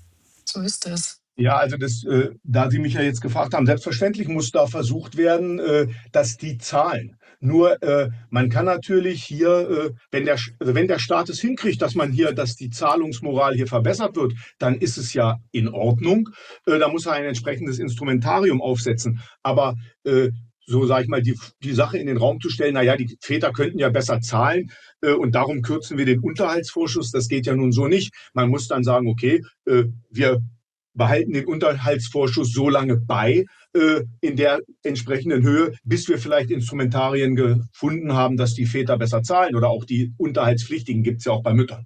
F: So ist es.
H: Ja, also das, äh, da Sie mich ja jetzt gefragt haben, selbstverständlich muss da versucht werden, äh, dass die zahlen. Nur äh, man kann natürlich hier, äh, wenn der, also wenn der Staat es hinkriegt, dass man hier, dass die Zahlungsmoral hier verbessert wird, dann ist es ja in Ordnung. Äh, da muss er ein entsprechendes Instrumentarium aufsetzen. Aber äh, so sage ich mal, die, die Sache in den Raum zu stellen, naja, die Väter könnten ja besser zahlen äh, und darum kürzen wir den Unterhaltsvorschuss, das geht ja nun so nicht. Man muss dann sagen, okay, äh, wir behalten den Unterhaltsvorschuss so lange bei, äh, in der entsprechenden Höhe, bis wir vielleicht Instrumentarien gefunden haben, dass die Väter besser zahlen oder auch die Unterhaltspflichtigen gibt es ja auch bei Müttern.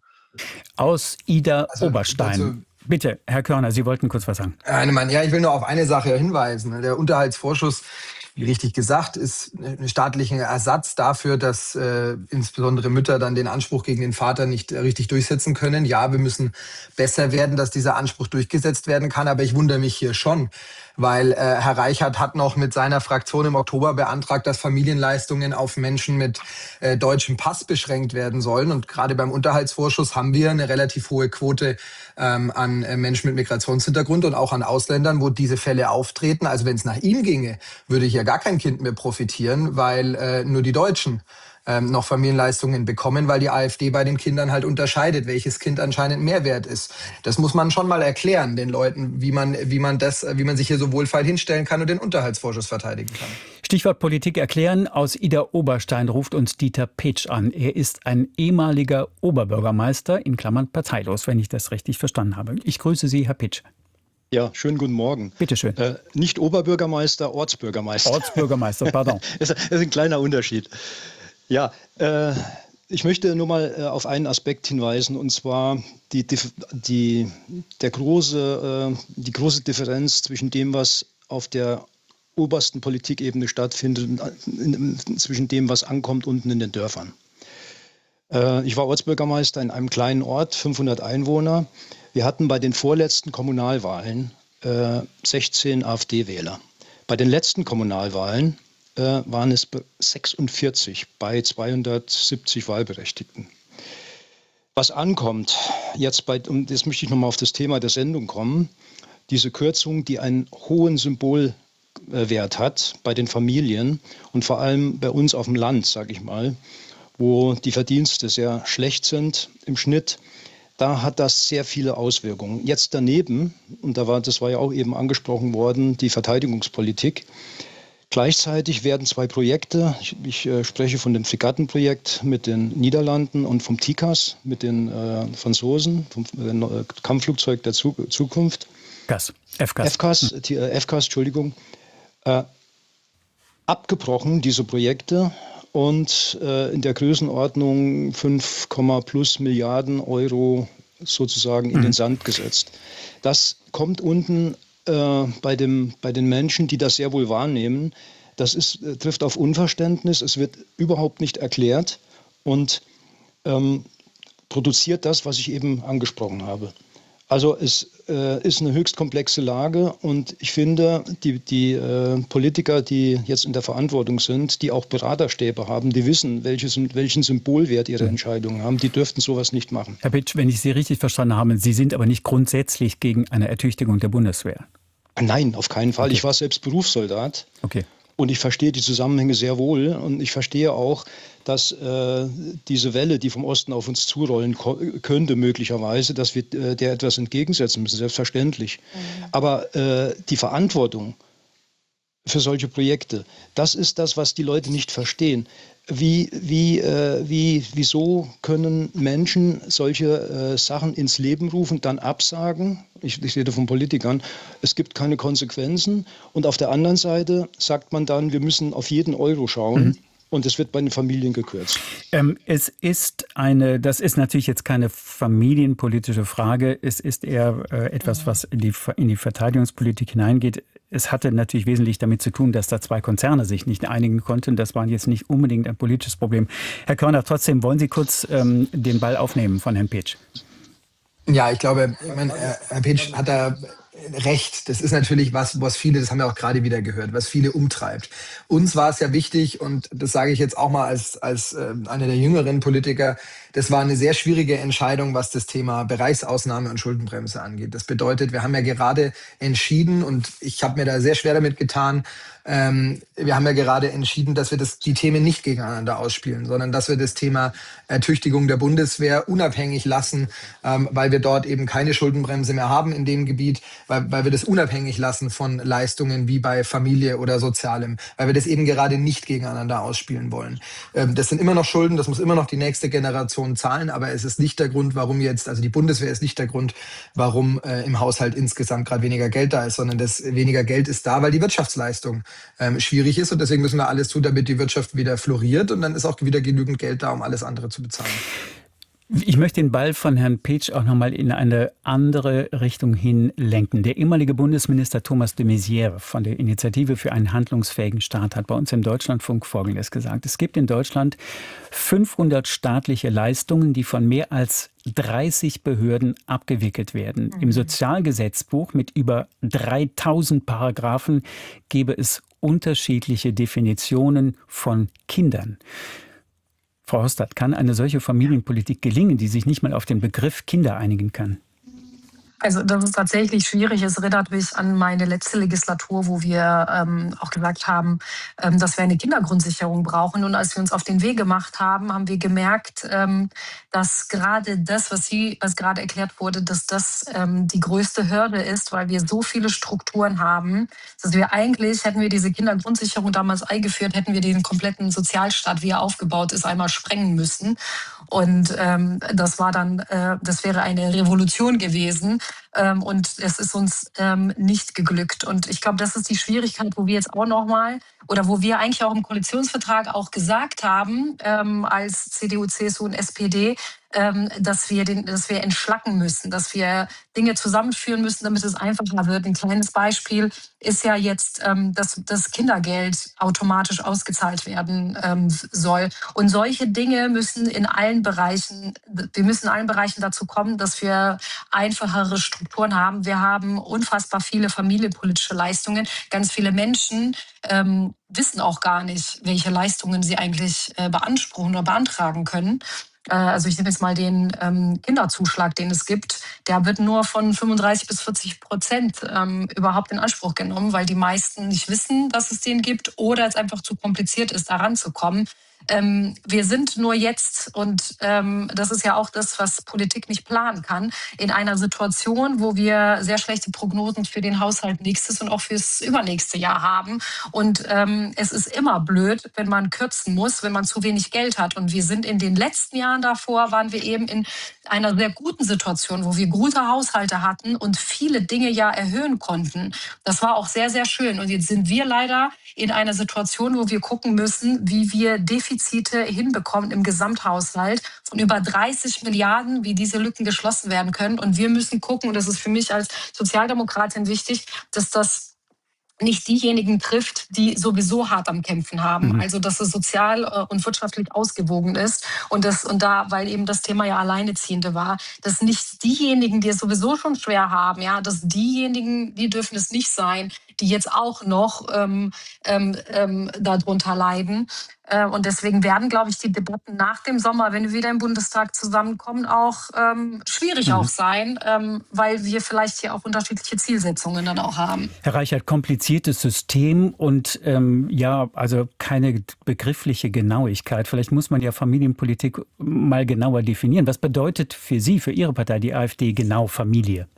A: Aus Ida
G: Also,
A: Oberstein.
G: dazu-
A: Bitte, Herr Körner, Sie wollten kurz was sagen.
G: Heinemann, ja, ich will nur auf eine Sache hinweisen. Der Unterhaltsvorschuss, wie richtig gesagt, ist ein staatlicher Ersatz dafür, dass äh, insbesondere Mütter dann den Anspruch gegen den Vater nicht äh, richtig durchsetzen können. Ja, wir müssen besser werden, dass dieser Anspruch durchgesetzt werden kann. Aber ich wundere mich hier schon, weil äh, Herr Reichert hat noch mit seiner Fraktion im Oktober beantragt, dass Familienleistungen auf Menschen mit äh, deutschem Pass beschränkt werden sollen. Und gerade beim Unterhaltsvorschuss haben wir eine relativ hohe Quote ähm, an äh, Menschen mit Migrationshintergrund und auch an Ausländern, wo diese Fälle auftreten. Also wenn es nach ihm ginge, würde hier gar kein Kind mehr profitieren, weil äh, nur die Deutschen ähm, noch Familienleistungen bekommen, weil die AfD bei den Kindern halt unterscheidet, welches Kind anscheinend mehr wert ist. Das muss man schon mal erklären den Leuten, wie man, wie man das, wie man sich hier so wohlfeil hinstellen kann und den Unterhaltsvorschuss verteidigen kann.
A: Stichwort Politik erklären. Aus Ida Oberstein ruft uns Dieter Petsch an. Er ist ein ehemaliger Oberbürgermeister, in Klammern parteilos, wenn ich das richtig verstanden habe. Ich grüße Sie, Herr Petsch.
J: Ja, schönen guten Morgen.
A: Bitte schön.
J: Äh, nicht Oberbürgermeister, Ortsbürgermeister.
A: Ortsbürgermeister, pardon.
J: das ist ein kleiner Unterschied. Ja, äh, ich möchte nur mal äh, auf einen Aspekt hinweisen, und zwar die, die, der große, äh, die große Differenz zwischen dem, was auf der obersten Politikebene stattfindet, und zwischen dem, was ankommt unten in den Dörfern. Äh, ich war Ortsbürgermeister in einem kleinen Ort, fünfhundert Einwohner. Wir hatten bei den vorletzten Kommunalwahlen äh, sechzehn AfD-Wähler. Bei den letzten Kommunalwahlen äh, waren es sechsundvierzig bei zweihundertsiebzig Wahlberechtigten. Was ankommt, jetzt bei, und jetzt möchte ich nochmal auf das Thema der Sendung kommen, diese Kürzung, die einen hohen Symbolwert hat bei den Familien und vor allem bei uns auf dem Land, sage ich mal, wo die Verdienste sehr schlecht sind im Schnitt. da hat das sehr viele Auswirkungen. Jetzt daneben, und da war, das war ja auch eben angesprochen worden, die Verteidigungspolitik. Gleichzeitig werden zwei Projekte, ich, ich äh, spreche von dem Fregattenprojekt mit den Niederlanden und vom T I C A S mit den äh, Franzosen, vom äh, Kampfflugzeug der Zu- Zukunft.
A: F C A S. F C A S.
J: F C A S, die, äh, F C A S, Entschuldigung. Äh, abgebrochen, diese Projekte, und äh, in der Größenordnung fünf, plus Milliarden Euro sozusagen in mhm. den Sand gesetzt. Das kommt unten äh, bei, dem, bei den Menschen, die das sehr wohl wahrnehmen. Das ist, äh, trifft auf Unverständnis, es wird überhaupt nicht erklärt und ähm, produziert das, was ich eben angesprochen habe. Also es äh, ist eine höchst komplexe Lage und ich finde, die, die äh, Politiker, die jetzt in der Verantwortung sind, die auch Beraterstäbe haben, die wissen, welches, welchen Symbolwert ihre Entscheidungen haben, die dürften sowas nicht machen.
A: Herr Pitsch, wenn ich Sie richtig verstanden habe, Sie sind aber nicht grundsätzlich gegen eine Ertüchtigung der Bundeswehr?
J: Nein, auf keinen Fall.
A: Okay.
J: Ich war selbst Berufssoldat.
A: Okay.
J: Und ich verstehe die Zusammenhänge sehr wohl und ich verstehe auch, dass äh, diese Welle, die vom Osten auf uns zurollen ko- könnte möglicherweise, dass wir äh, der etwas entgegensetzen müssen, selbstverständlich. Mhm. Aber äh, die Verantwortung für solche Projekte, das ist das, was die Leute nicht verstehen. Wie, wie, äh, wie, wieso können Menschen solche äh, Sachen ins Leben rufen, dann absagen? Ich, ich rede von Politikern. Es gibt keine Konsequenzen. Und auf der anderen Seite sagt man dann, wir müssen auf jeden Euro schauen. Mhm. Und es wird bei den Familien gekürzt.
A: Ähm, es ist eine, das ist natürlich jetzt keine familienpolitische Frage. Es ist eher äh, etwas, was in die, in die Verteidigungspolitik hineingeht. Es hatte natürlich wesentlich damit zu tun, dass da zwei Konzerne sich nicht einigen konnten. Das war jetzt nicht unbedingt ein politisches Problem. Herr Körner, trotzdem wollen Sie kurz ähm, den Ball aufnehmen von Herrn Pitsch.
G: Ja, ich glaube, ich meine, Herr Pitsch hat da recht. Das ist natürlich was, was viele, das haben wir auch gerade wieder gehört, was viele umtreibt. Uns war es ja wichtig, und das sage ich jetzt auch mal als, als äh, einer der jüngeren Politiker, das war eine sehr schwierige Entscheidung, was das Thema Bereichsausnahme und Schuldenbremse angeht. Das bedeutet, wir haben ja gerade entschieden, und ich habe mir da sehr schwer damit getan, ähm, wir haben ja gerade entschieden, dass wir das, die Themen nicht gegeneinander ausspielen, sondern dass wir das Thema Ertüchtigung der Bundeswehr unabhängig lassen, ähm, weil wir dort eben keine Schuldenbremse mehr haben in dem Gebiet, weil, weil wir das unabhängig lassen von Leistungen wie bei Familie oder Sozialem, weil wir das eben gerade nicht gegeneinander ausspielen wollen. Ähm, das sind immer noch Schulden, das muss immer noch die nächste Generation zahlen, aber es ist nicht der Grund, warum jetzt, also die Bundeswehr ist nicht der Grund, warum äh, im Haushalt insgesamt gerade weniger Geld da ist, sondern das weniger Geld ist da, weil die Wirtschaftsleistung ähm, schwierig ist, und deswegen müssen wir alles tun, damit die Wirtschaft wieder floriert, und dann ist auch wieder genügend Geld da, um alles andere zu bezahlen.
A: Ich möchte den Ball von Herrn Pitsch auch nochmal in eine andere Richtung hin lenken. Der ehemalige Bundesminister Thomas de Maizière von der Initiative für einen handlungsfähigen Staat hat bei uns im Deutschlandfunk Folgendes gesagt. Es gibt in Deutschland fünfhundert staatliche Leistungen, die von mehr als dreißig Behörden abgewickelt werden. Mhm. Im Sozialgesetzbuch mit über dreitausend Paragraphen gäbe es unterschiedliche Definitionen von Kindern. Frau Hostad, kann eine solche Familienpolitik gelingen, die sich nicht mal auf den Begriff Kinder einigen kann?
F: Also das ist tatsächlich schwierig. Es erinnert mich an meine letzte Legislatur, wo wir ähm, auch gesagt haben, ähm, dass wir eine Kindergrundsicherung brauchen. Und als wir uns auf den Weg gemacht haben, haben wir gemerkt, ähm, dass gerade das, was Sie, was gerade erklärt wurde, dass das ähm, die größte Hürde ist, weil wir so viele Strukturen haben, dass wir eigentlich, hätten wir diese Kindergrundsicherung damals eingeführt, hätten wir den kompletten Sozialstaat, wie er aufgebaut ist, einmal sprengen müssen. Und ähm, das war dann, äh, das wäre eine Revolution gewesen. Ähm, und es ist uns ähm, nicht geglückt. Und ich glaube, das ist die Schwierigkeit, wo wir jetzt auch nochmal, oder wo wir eigentlich auch im Koalitionsvertrag auch gesagt haben, ähm, als C D U, C S U und S P D, ähm, dass wir den, dass wir entschlacken müssen, dass wir Dinge zusammenführen müssen, damit es einfacher wird. Ein kleines Beispiel ist ja jetzt, ähm, dass das Kindergeld automatisch ausgezahlt werden ähm, soll. Und solche Dinge müssen in allen Bereichen, wir müssen in allen Bereichen dazu kommen, dass wir einfachere Strukturen haben. Wir haben unfassbar viele familienpolitische Leistungen. Ganz viele Menschen ähm, wissen auch gar nicht, welche Leistungen sie eigentlich äh, beanspruchen oder beantragen können. Also ich nehme jetzt mal den ähm, Kinderzuschlag, den es gibt. Der wird nur von fünfunddreißig bis vierzig Prozent ähm, überhaupt in Anspruch genommen, weil die meisten nicht wissen, dass es den gibt oder es einfach zu kompliziert ist, da ranzukommen. ähm, wir sind nur jetzt, und ähm, das ist ja auch das, was Politik nicht planen kann, in einer Situation, wo wir sehr schlechte Prognosen für den Haushalt nächstes und auch fürs übernächste Jahr haben. Und ähm, es ist immer blöd, wenn man kürzen muss, wenn man zu wenig Geld hat. Und wir sind in den letzten Jahren davor, waren wir eben in einer sehr guten Situation, wo wir gute Haushalte hatten und viele Dinge ja erhöhen konnten. Das war auch sehr, sehr schön. Und jetzt sind wir leider in einer Situation, wo wir gucken müssen, wie wir Defizite hinbekommen im Gesamthaushalt von über dreißig Milliarden, wie diese Lücken geschlossen werden können. Und wir müssen gucken, und das ist für mich als Sozialdemokratin wichtig, dass das nicht diejenigen trifft, die sowieso hart am Kämpfen haben. Mhm. Also dass es sozial äh, und wirtschaftlich ausgewogen ist. Und das und da, weil eben das Thema ja Alleinerziehende war, dass nicht diejenigen, die es sowieso schon schwer haben, ja, dass diejenigen, die dürfen es nicht sein, die jetzt auch noch ähm, ähm, ähm, darunter leiden. Äh, und deswegen werden, glaube ich, die Debatten nach dem Sommer, wenn wir wieder im Bundestag zusammenkommen, auch ähm, schwierig mhm. auch sein, ähm, weil wir vielleicht hier auch unterschiedliche Zielsetzungen dann auch haben.
A: Herr Reichert, kompliziertes System und ähm, ja, also keine begriffliche Genauigkeit. Vielleicht muss man ja Familienpolitik mal genauer definieren. Was bedeutet für Sie, für Ihre Partei, die AfD, genau Familie?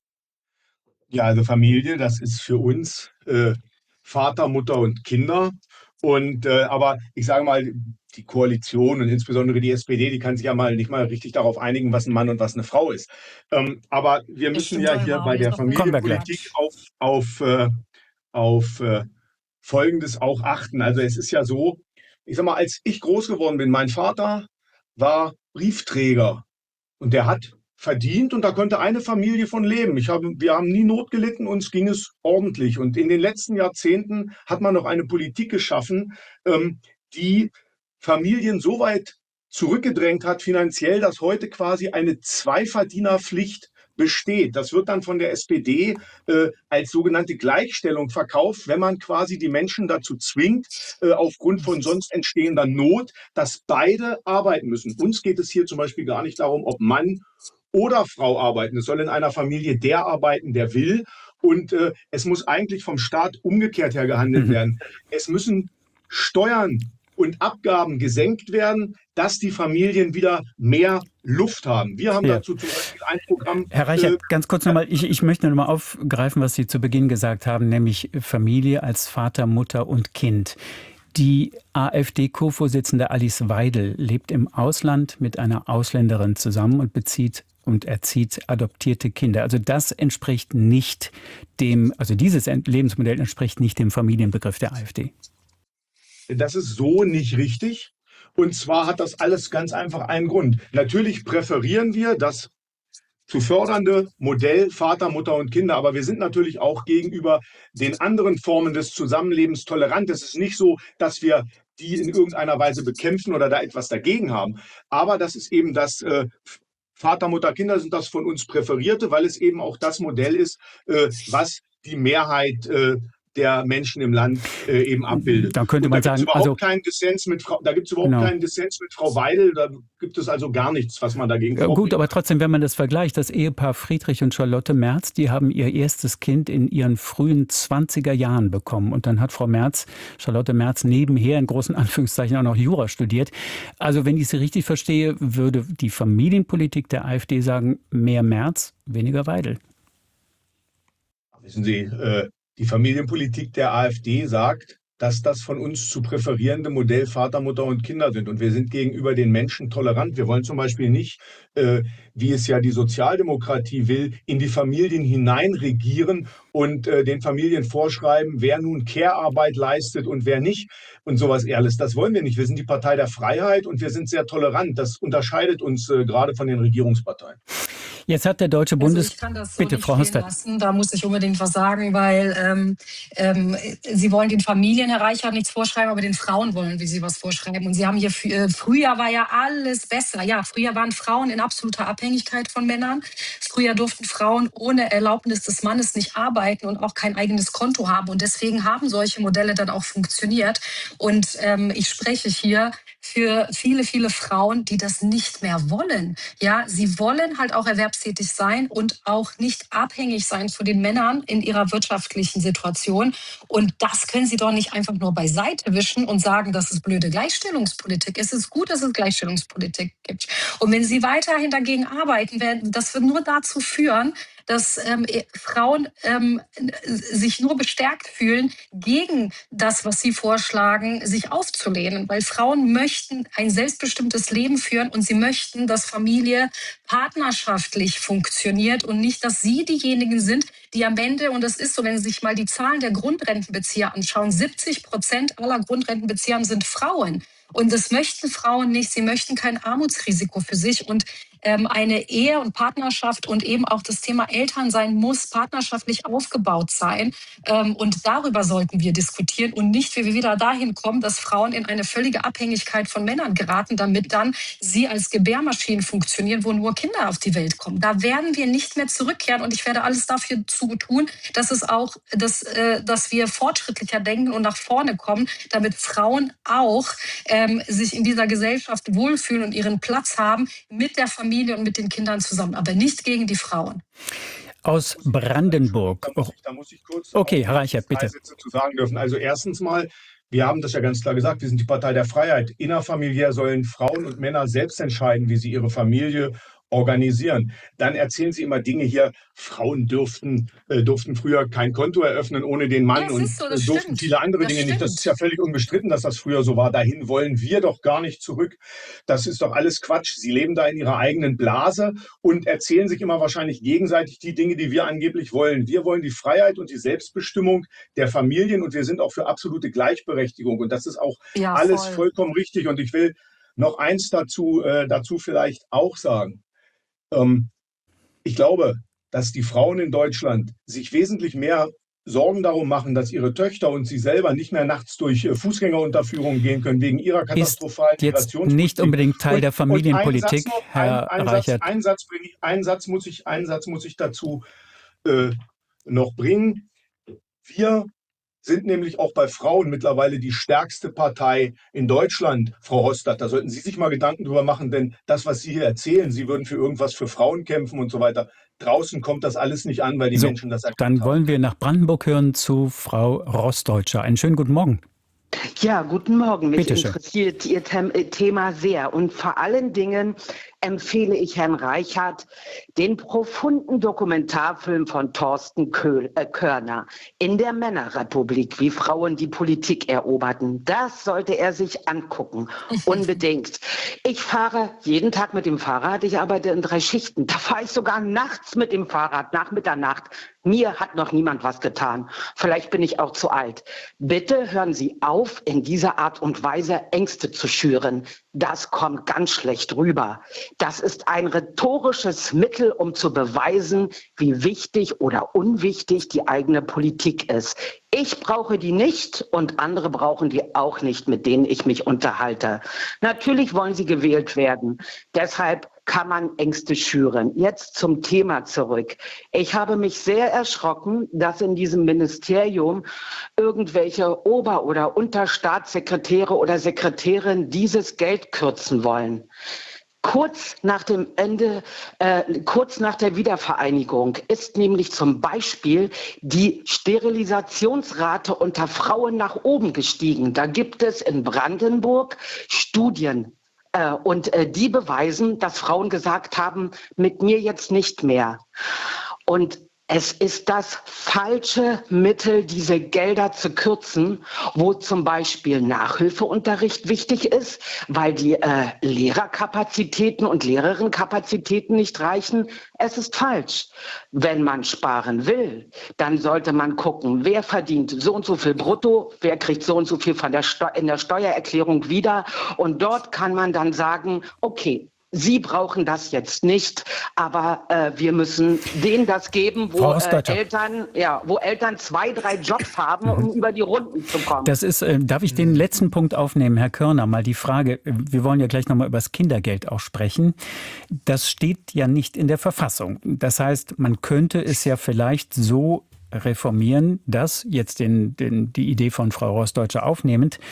H: Ja, also Familie, das ist für uns äh, Vater, Mutter und Kinder. Und äh, aber ich sage mal, die Koalition und insbesondere die S P D, die kann sich ja mal nicht mal richtig darauf einigen, was ein Mann und was eine Frau ist. Ähm, aber wir müssen ja hier bei der Familienpolitik auf, auf, äh, auf äh, Folgendes auch achten. Also es ist ja so, ich sag mal, als ich groß geworden bin, mein Vater war Briefträger und der hat verdient und da konnte eine Familie von leben. Ich habe, wir haben nie Not gelitten, uns ging es ordentlich. Und in den letzten Jahrzehnten hat man noch eine Politik geschaffen, ähm, die Familien so weit zurückgedrängt hat finanziell, dass heute quasi eine Zweiverdienerpflicht besteht. Das wird dann von der S P D äh, als sogenannte Gleichstellung verkauft, wenn man quasi die Menschen dazu zwingt, äh, aufgrund von sonst entstehender Not, dass beide arbeiten müssen. Uns geht es hier zum Beispiel gar nicht darum, ob Mann oder Frau arbeiten. Es soll in einer Familie der arbeiten, der will. Und äh, es muss eigentlich vom Staat umgekehrt her gehandelt werden. Es müssen Steuern und Abgaben gesenkt werden, dass die Familien wieder mehr Luft haben. Wir haben ja. dazu zum Beispiel ein Programm.
A: Herr Reichert, äh, ganz kurz nochmal, ich, ich möchte nochmal aufgreifen, was Sie zu Beginn gesagt haben, nämlich Familie als Vater, Mutter und Kind. Die AfD-Co-Vorsitzende Alice Weidel lebt im Ausland mit einer Ausländerin zusammen und bezieht und erzieht adoptierte Kinder. Also das entspricht nicht dem, also dieses Lebensmodell entspricht nicht dem Familienbegriff der AfD.
H: Das ist so nicht richtig. Und zwar hat das alles ganz einfach einen Grund. Natürlich präferieren wir das zu fördernde Modell Vater, Mutter und Kinder. Aber wir sind natürlich auch gegenüber den anderen Formen des Zusammenlebens tolerant. Es ist nicht so, dass wir die in irgendeiner Weise bekämpfen oder da etwas dagegen haben. Aber das ist eben das äh, Vater, Mutter, Kinder sind das von uns Präferierte, weil es eben auch das Modell ist, äh, was die Mehrheit äh, der Menschen im Land äh, eben abbildet.
A: Da könnte man
H: da
A: sagen,
H: also
A: keinen
H: Dissens mit Frau, da gibt es überhaupt genau. keinen Dissens mit Frau Weidel, da gibt es also gar nichts, was man dagegen
A: ja, Gut, aber trotzdem, wenn man das vergleicht, das Ehepaar Friedrich und Charlotte Merz, die haben ihr erstes Kind in ihren frühen zwanziger Jahren bekommen. Und dann hat Frau Merz, Charlotte Merz, nebenher in großen Anführungszeichen auch noch Jura studiert. Also wenn ich sie richtig verstehe, würde die Familienpolitik der AfD sagen, mehr Merz, weniger Weidel.
H: Wissen Sie, äh, die Familienpolitik der AfD sagt, dass das von uns zu präferierende Modell Vater, Mutter und Kinder sind. Und wir sind gegenüber den Menschen tolerant. Wir wollen zum Beispiel nicht, äh, wie es ja die Sozialdemokratie will, in die Familien hineinregieren und äh, den Familien vorschreiben, wer nun Care-Arbeit leistet und wer nicht und sowas alles. Das wollen wir nicht. Wir sind die Partei der Freiheit und wir sind sehr tolerant. Das unterscheidet uns äh, gerade von den Regierungsparteien.
A: Jetzt hat der Deutsche Bundes...
F: Also ich kann das so
A: Bitte,
F: nicht
A: Frau Hostert.
F: lassen. Da muss ich unbedingt was sagen, weil ähm, ähm, Sie wollen den Familien, Herr Reichert, nichts vorschreiben, aber den Frauen wollen wie Sie was vorschreiben. Und Sie haben hier, äh, früher war ja alles besser. Ja, früher waren Frauen in absoluter Abhängigkeit von Männern. Früher durften Frauen ohne Erlaubnis des Mannes nicht arbeiten und auch kein eigenes Konto haben. Und deswegen haben solche Modelle dann auch funktioniert. Und ähm, ich spreche hier für viele, viele Frauen, die das nicht mehr wollen. Ja, sie wollen halt auch erwerbstätig sein und auch nicht abhängig sein von den Männern in ihrer wirtschaftlichen Situation. Und das können sie doch nicht einfach nur beiseite wischen und sagen, das ist blöde Gleichstellungspolitik. Es ist gut, dass es Gleichstellungspolitik gibt. Und wenn sie weiterhin dagegen arbeiten werden, das wird nur dazu führen, dass ähm, Frauen ähm, sich nur bestärkt fühlen, gegen das, was sie vorschlagen, sich aufzulehnen. Weil Frauen möchten ein selbstbestimmtes Leben führen und sie möchten, dass Familie partnerschaftlich funktioniert und nicht, dass sie diejenigen sind, die am Ende, und das ist so, wenn Sie sich mal die Zahlen der Grundrentenbezieher anschauen, siebzig Prozent aller Grundrentenbezieher sind Frauen. Und das möchten Frauen nicht. Sie möchten kein Armutsrisiko für sich. Und ähm, eine Ehe und Partnerschaft und eben auch das Thema Elternsein muss partnerschaftlich aufgebaut sein. Ähm, und darüber sollten wir diskutieren und nicht, wie wir wieder dahin kommen, dass Frauen in eine völlige Abhängigkeit von Männern geraten, damit dann sie als Gebärmaschinen funktionieren, wo nur Kinder auf die Welt kommen. Da werden wir nicht mehr zurückkehren. Und ich werde alles dafür zu tun, dass es auch, dass, äh, dass wir fortschrittlicher denken und nach vorne kommen, damit Frauen auch ähm, sich in dieser Gesellschaft wohlfühlen und ihren Platz haben mit der Familie und mit den Kindern zusammen, aber nicht gegen die Frauen.
A: Aus Brandenburg.
H: Da muss ich, da muss ich kurz
A: okay, Herr Reichert, bitte.
H: Drei Sätze zu sagen dürfen. Also erstens mal, wir haben das ja ganz klar gesagt, wir sind die Partei der Freiheit. Innerfamiliär sollen Frauen und Männer selbst entscheiden, wie sie ihre Familie organisieren. Dann erzählen Sie immer Dinge hier, Frauen dürften, äh, durften früher kein Konto eröffnen ohne den Mann
F: Ja,
H: und
F: so,
H: äh, durften
F: stimmt.
H: viele andere
F: Das
H: Dinge
F: stimmt.
H: nicht. Das ist ja völlig unbestritten, dass das früher so war. Dahin wollen wir doch gar nicht zurück. Das ist doch alles Quatsch. Sie leben da in ihrer eigenen Blase und erzählen sich immer wahrscheinlich gegenseitig die Dinge, die wir angeblich wollen. Wir wollen die Freiheit und die Selbstbestimmung der Familien und wir sind auch für absolute Gleichberechtigung. Und das ist auch
F: Ja,
H: alles
F: voll.
H: vollkommen richtig. Und ich will noch eins dazu, äh, dazu vielleicht auch sagen. Ähm, ich glaube, dass die Frauen in Deutschland sich wesentlich mehr Sorgen darum machen, dass ihre Töchter und sie selber nicht mehr nachts durch äh, Fußgängerunterführungen gehen können wegen ihrer katastrophalen
A: Ist jetzt
H: Migrationspolitik.
A: nicht unbedingt Teil
H: Und-
A: der Familienpolitik,
H: und ein Satz noch,
A: Herr
H: ein, ein
A: Reichert.
H: Satz, ein, Satz bring ich, einen, Satz muss ich, einen Satz muss ich dazu äh, noch bringen. Wir sind nämlich auch bei Frauen mittlerweile die stärkste Partei in Deutschland, Frau Hostad. Da sollten Sie sich mal Gedanken drüber machen, denn das, was Sie hier erzählen, Sie würden für irgendwas für Frauen kämpfen und so weiter. Draußen kommt das alles nicht an, weil die
A: So,
H: Menschen das erkannt
A: dann
H: haben.
A: wollen wir nach Brandenburg hören zu Frau Roßdeutscher. Einen schönen guten Morgen.
L: Ja, guten Morgen. Mich
A: Bitte schön.
L: interessiert Ihr Them Thema sehr. Und vor allen Dingen empfehle ich Herrn Reichert den profunden Dokumentarfilm von Thorsten Köhl, äh, Körner in der Männerrepublik, wie Frauen die Politik eroberten. Das sollte er sich angucken. Unbedingt. Ich fahre jeden Tag mit dem Fahrrad. Ich arbeite in drei Schichten. Da fahre ich sogar nachts mit dem Fahrrad, nach Mitternacht. Mir hat noch niemand was getan. Vielleicht bin ich auch zu alt. Bitte hören Sie auf, in dieser Art und Weise Ängste zu schüren. Das kommt ganz schlecht rüber. Das ist ein rhetorisches Mittel, um zu beweisen, wie wichtig oder unwichtig die eigene Politik ist. Ich brauche die nicht und andere brauchen die auch nicht, mit denen ich mich unterhalte. Natürlich wollen sie gewählt werden. Deshalb kann man Ängste schüren. Jetzt zum Thema zurück. Ich habe mich sehr erschrocken, dass in diesem Ministerium irgendwelche Ober- oder Unterstaatssekretäre oder Sekretärinnen dieses Geld kürzen wollen. Kurz nach dem Ende, äh, kurz nach der Wiedervereinigung ist nämlich zum Beispiel die Sterilisationsrate unter Frauen nach oben gestiegen. Da gibt es in Brandenburg Studien. Äh, und äh, die beweisen, dass Frauen gesagt haben, mit mir jetzt nicht mehr. Und es ist das falsche Mittel, diese Gelder zu kürzen, wo zum Beispiel Nachhilfeunterricht wichtig ist, weil die äh, Lehrerkapazitäten und Lehrerinnenkapazitäten nicht reichen. Es ist falsch. Wenn man sparen will, dann sollte man gucken, wer verdient so und so viel brutto, wer kriegt so und so viel von der Steu- in der Steuererklärung wieder. Und dort kann man dann sagen, okay, Sie brauchen das jetzt nicht, aber äh, wir müssen denen das geben, wo äh, Eltern, ja, wo Eltern zwei, drei Jobs haben, um über die Runden zu kommen.
A: Das ist, äh, darf ich den letzten Punkt aufnehmen, Herr Körner, mal die Frage, wir wollen ja gleich nochmal über das Kindergeld auch sprechen. Das steht ja nicht in der Verfassung. Das heißt, man könnte es ja vielleicht so reformieren, dass, jetzt den, den, die Idee von Frau Roßdeutscher aufnehmend,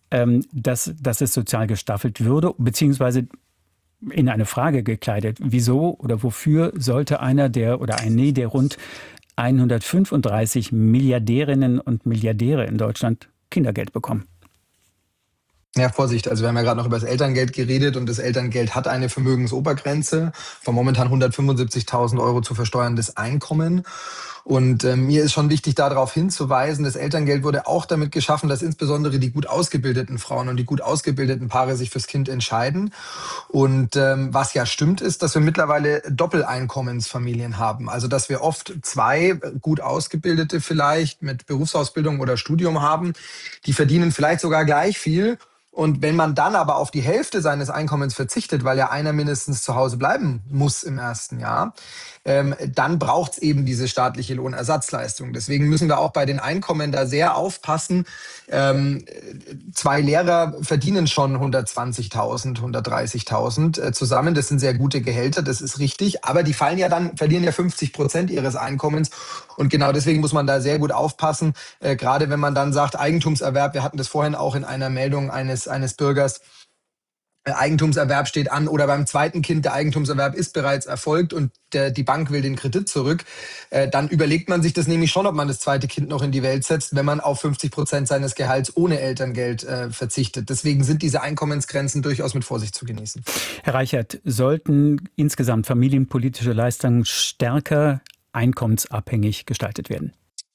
A: ähm, dass, dass es sozial gestaffelt würde, beziehungsweise in eine Frage gekleidet. Wieso oder wofür sollte einer der oder eine der rund hundertfünfunddreißig Milliardärinnen und Milliardäre in Deutschland Kindergeld bekommen?
G: Ja, Vorsicht, also wir haben ja gerade noch über das Elterngeld geredet und das Elterngeld hat eine Vermögensobergrenze von momentan hundertfünfundsiebzigtausend Euro zu versteuerndes Einkommen. Und äh, mir ist schon wichtig, darauf hinzuweisen, das Elterngeld wurde auch damit geschaffen, dass insbesondere die gut ausgebildeten Frauen und die gut ausgebildeten Paare sich fürs Kind entscheiden. Und ähm, was ja stimmt, ist, dass wir mittlerweile Doppeleinkommensfamilien haben. Also dass wir oft zwei gut ausgebildete vielleicht mit Berufsausbildung oder Studium haben, die verdienen vielleicht sogar gleich viel. Und wenn man dann aber auf die Hälfte seines Einkommens verzichtet, weil ja einer mindestens zu Hause bleiben muss im ersten Jahr, ähm, dann braucht es eben diese staatliche Lohnersatzleistung. Deswegen müssen wir auch bei den Einkommen da sehr aufpassen. Ähm, zwei Lehrer verdienen schon hundertzwanzigtausend, hundertdreißigtausend äh, zusammen. Das sind sehr gute Gehälter, das ist richtig. Aber die fallen ja dann, verlieren ja fünfzig Prozent ihres Einkommens. Und genau deswegen muss man da sehr gut aufpassen. Äh, gerade wenn man dann sagt, Eigentumserwerb, wir hatten das vorhin auch in einer Meldung eines eines Bürgers, Eigentumserwerb steht an oder beim zweiten Kind der Eigentumserwerb ist bereits erfolgt und der, die Bank will den Kredit zurück, äh, dann überlegt man sich das nämlich schon, ob man das zweite Kind noch in die Welt setzt, wenn man auf fünfzig Prozent seines Gehalts ohne Elterngeld äh, verzichtet. Deswegen sind diese Einkommensgrenzen durchaus mit Vorsicht zu genießen.
A: Herr Reichert, sollten insgesamt familienpolitische Leistungen stärker einkommensabhängig gestaltet werden?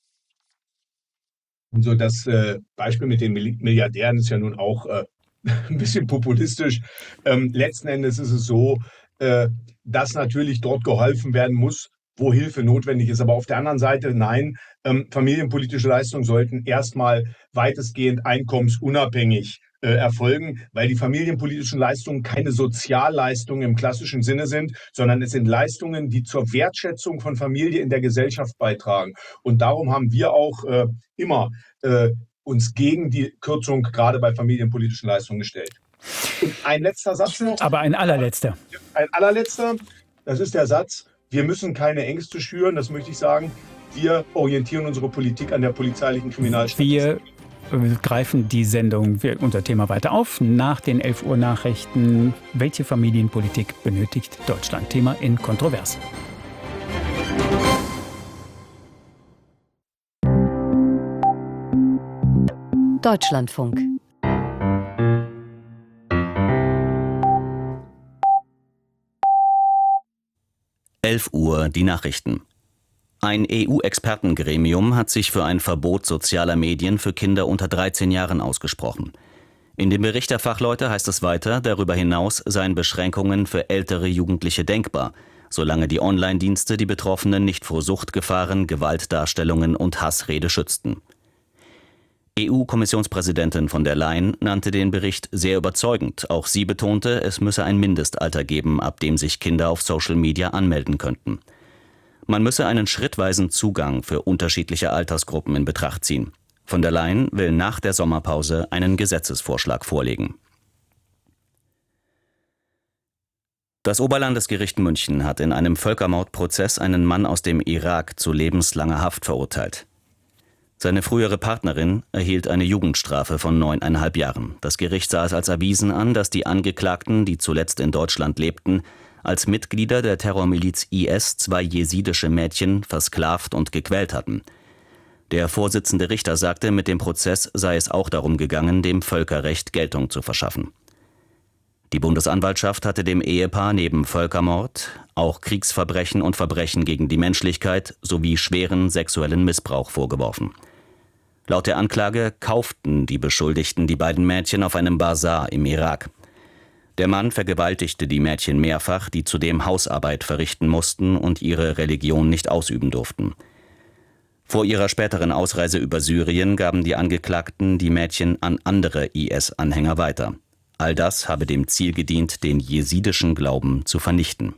H: Also das äh, Beispiel mit den Milliardären ist ja nun auch äh, ein bisschen populistisch. Ähm, letzten Endes ist es so, äh, dass natürlich dort geholfen werden muss, wo Hilfe notwendig ist. Aber auf der anderen Seite, nein, ähm, familienpolitische Leistungen sollten erstmal weitestgehend einkommensunabhängig äh, erfolgen, weil die familienpolitischen Leistungen keine Sozialleistungen im klassischen Sinne sind, sondern es sind Leistungen, die zur Wertschätzung von Familie in der Gesellschaft beitragen. Und darum haben wir auch äh, immer äh, uns gegen die Kürzung gerade bei familienpolitischen Leistungen gestellt. Und ein letzter Satz noch.
A: Aber ein allerletzter.
H: Ein allerletzter, das ist der Satz, wir müssen keine Ängste schüren, das möchte ich sagen. Wir orientieren unsere Politik an der polizeilichen Kriminalstatistik.
A: Wir greifen die Sendung, unser Thema weiter auf. Nach den elf Uhr Nachrichten, welche Familienpolitik benötigt Deutschland? Thema in Kontrovers.
M: Deutschlandfunk.
K: elf Uhr die Nachrichten. Ein E U-Expertengremium hat sich für ein Verbot sozialer Medien für Kinder unter dreizehn Jahren ausgesprochen. In dem Bericht der Fachleute heißt es weiter, darüber hinaus seien Beschränkungen für ältere Jugendliche denkbar, solange die Online-Dienste die Betroffenen nicht vor Suchtgefahren, Gewaltdarstellungen und Hassrede schützten. E U-Kommissionspräsidentin von der Leyen nannte den Bericht sehr überzeugend. Auch sie betonte, es müsse ein Mindestalter geben, ab dem sich Kinder auf Social Media anmelden könnten. Man müsse einen schrittweisen Zugang für unterschiedliche Altersgruppen in Betracht ziehen. Von der Leyen will nach der Sommerpause einen Gesetzesvorschlag vorlegen. Das Oberlandesgericht München hat in einem Völkermordprozess einen Mann aus dem Irak zu lebenslanger Haft verurteilt. Seine frühere Partnerin erhielt eine Jugendstrafe von neuneinhalb Jahren. Das Gericht sah es als erwiesen an, dass die Angeklagten, die zuletzt in Deutschland lebten, als Mitglieder der Terrormiliz I S zwei jesidische Mädchen versklavt und gequält hatten. Der Vorsitzende Richter sagte, mit dem Prozess sei es auch darum gegangen, dem Völkerrecht Geltung zu verschaffen. Die Bundesanwaltschaft hatte dem Ehepaar neben Völkermord auch Kriegsverbrechen und Verbrechen gegen die Menschlichkeit sowie schweren sexuellen Missbrauch vorgeworfen. Laut der Anklage kauften die Beschuldigten die beiden Mädchen auf einem Basar im Irak. Der Mann vergewaltigte die Mädchen mehrfach, die zudem Hausarbeit verrichten mussten und ihre Religion nicht ausüben durften. Vor ihrer späteren Ausreise über Syrien gaben die Angeklagten die Mädchen an andere I S-Anhänger weiter. All das habe dem Ziel gedient, den jesidischen Glauben zu vernichten.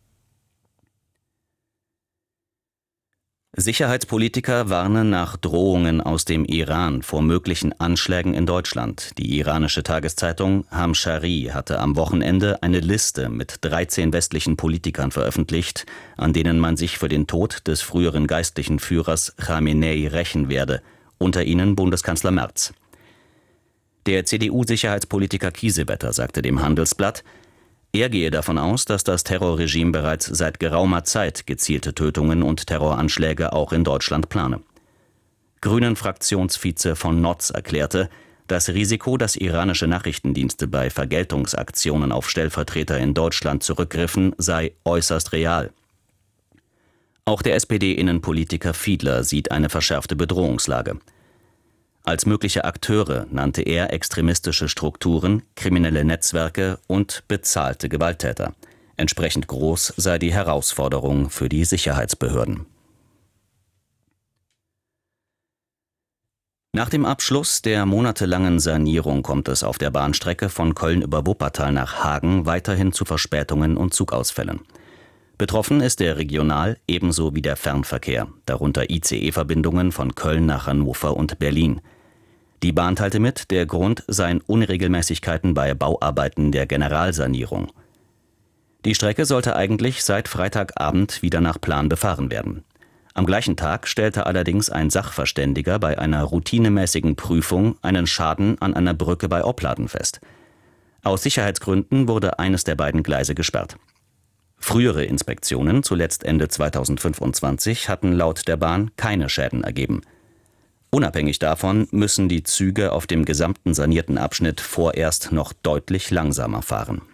K: Sicherheitspolitiker warnen nach Drohungen aus dem Iran vor möglichen Anschlägen in Deutschland. Die iranische Tageszeitung Hamshari hatte am Wochenende eine Liste mit dreizehn westlichen Politikern veröffentlicht, an denen man sich für den Tod des früheren geistlichen Führers Khamenei rächen werde, unter ihnen Bundeskanzler Merz. Der C D U-Sicherheitspolitiker Kiesewetter sagte dem Handelsblatt, er gehe davon aus, dass das Terrorregime bereits seit geraumer Zeit gezielte Tötungen und Terroranschläge auch in Deutschland plane. Grünen-Fraktionsvize von Notz erklärte, das Risiko, dass iranische Nachrichtendienste bei Vergeltungsaktionen auf Stellvertreter in Deutschland zurückgriffen, sei äußerst real. Auch der S P D-Innenpolitiker Fiedler sieht eine verschärfte Bedrohungslage. Als mögliche Akteure nannte er extremistische Strukturen, kriminelle Netzwerke und bezahlte Gewalttäter. Entsprechend groß sei die Herausforderung für die Sicherheitsbehörden. Nach dem Abschluss der monatelangen Sanierung kommt es auf der Bahnstrecke von Köln über Wuppertal nach Hagen weiterhin zu Verspätungen und Zugausfällen. Betroffen ist der Regional- ebenso wie der Fernverkehr, darunter I C E-Verbindungen von Köln nach Hannover und Berlin. Die Bahn teilte mit, der Grund seien Unregelmäßigkeiten bei Bauarbeiten der Generalsanierung. Die Strecke sollte eigentlich seit Freitagabend wieder nach Plan befahren werden. Am gleichen Tag stellte allerdings ein Sachverständiger bei einer routinemäßigen Prüfung einen Schaden an einer Brücke bei Opladen fest. Aus Sicherheitsgründen wurde eines der beiden Gleise gesperrt. Frühere Inspektionen, zuletzt Ende zweitausendfünfundzwanzig, hatten laut der Bahn keine Schäden ergeben. Unabhängig davon müssen die Züge auf dem gesamten sanierten Abschnitt vorerst noch deutlich langsamer fahren.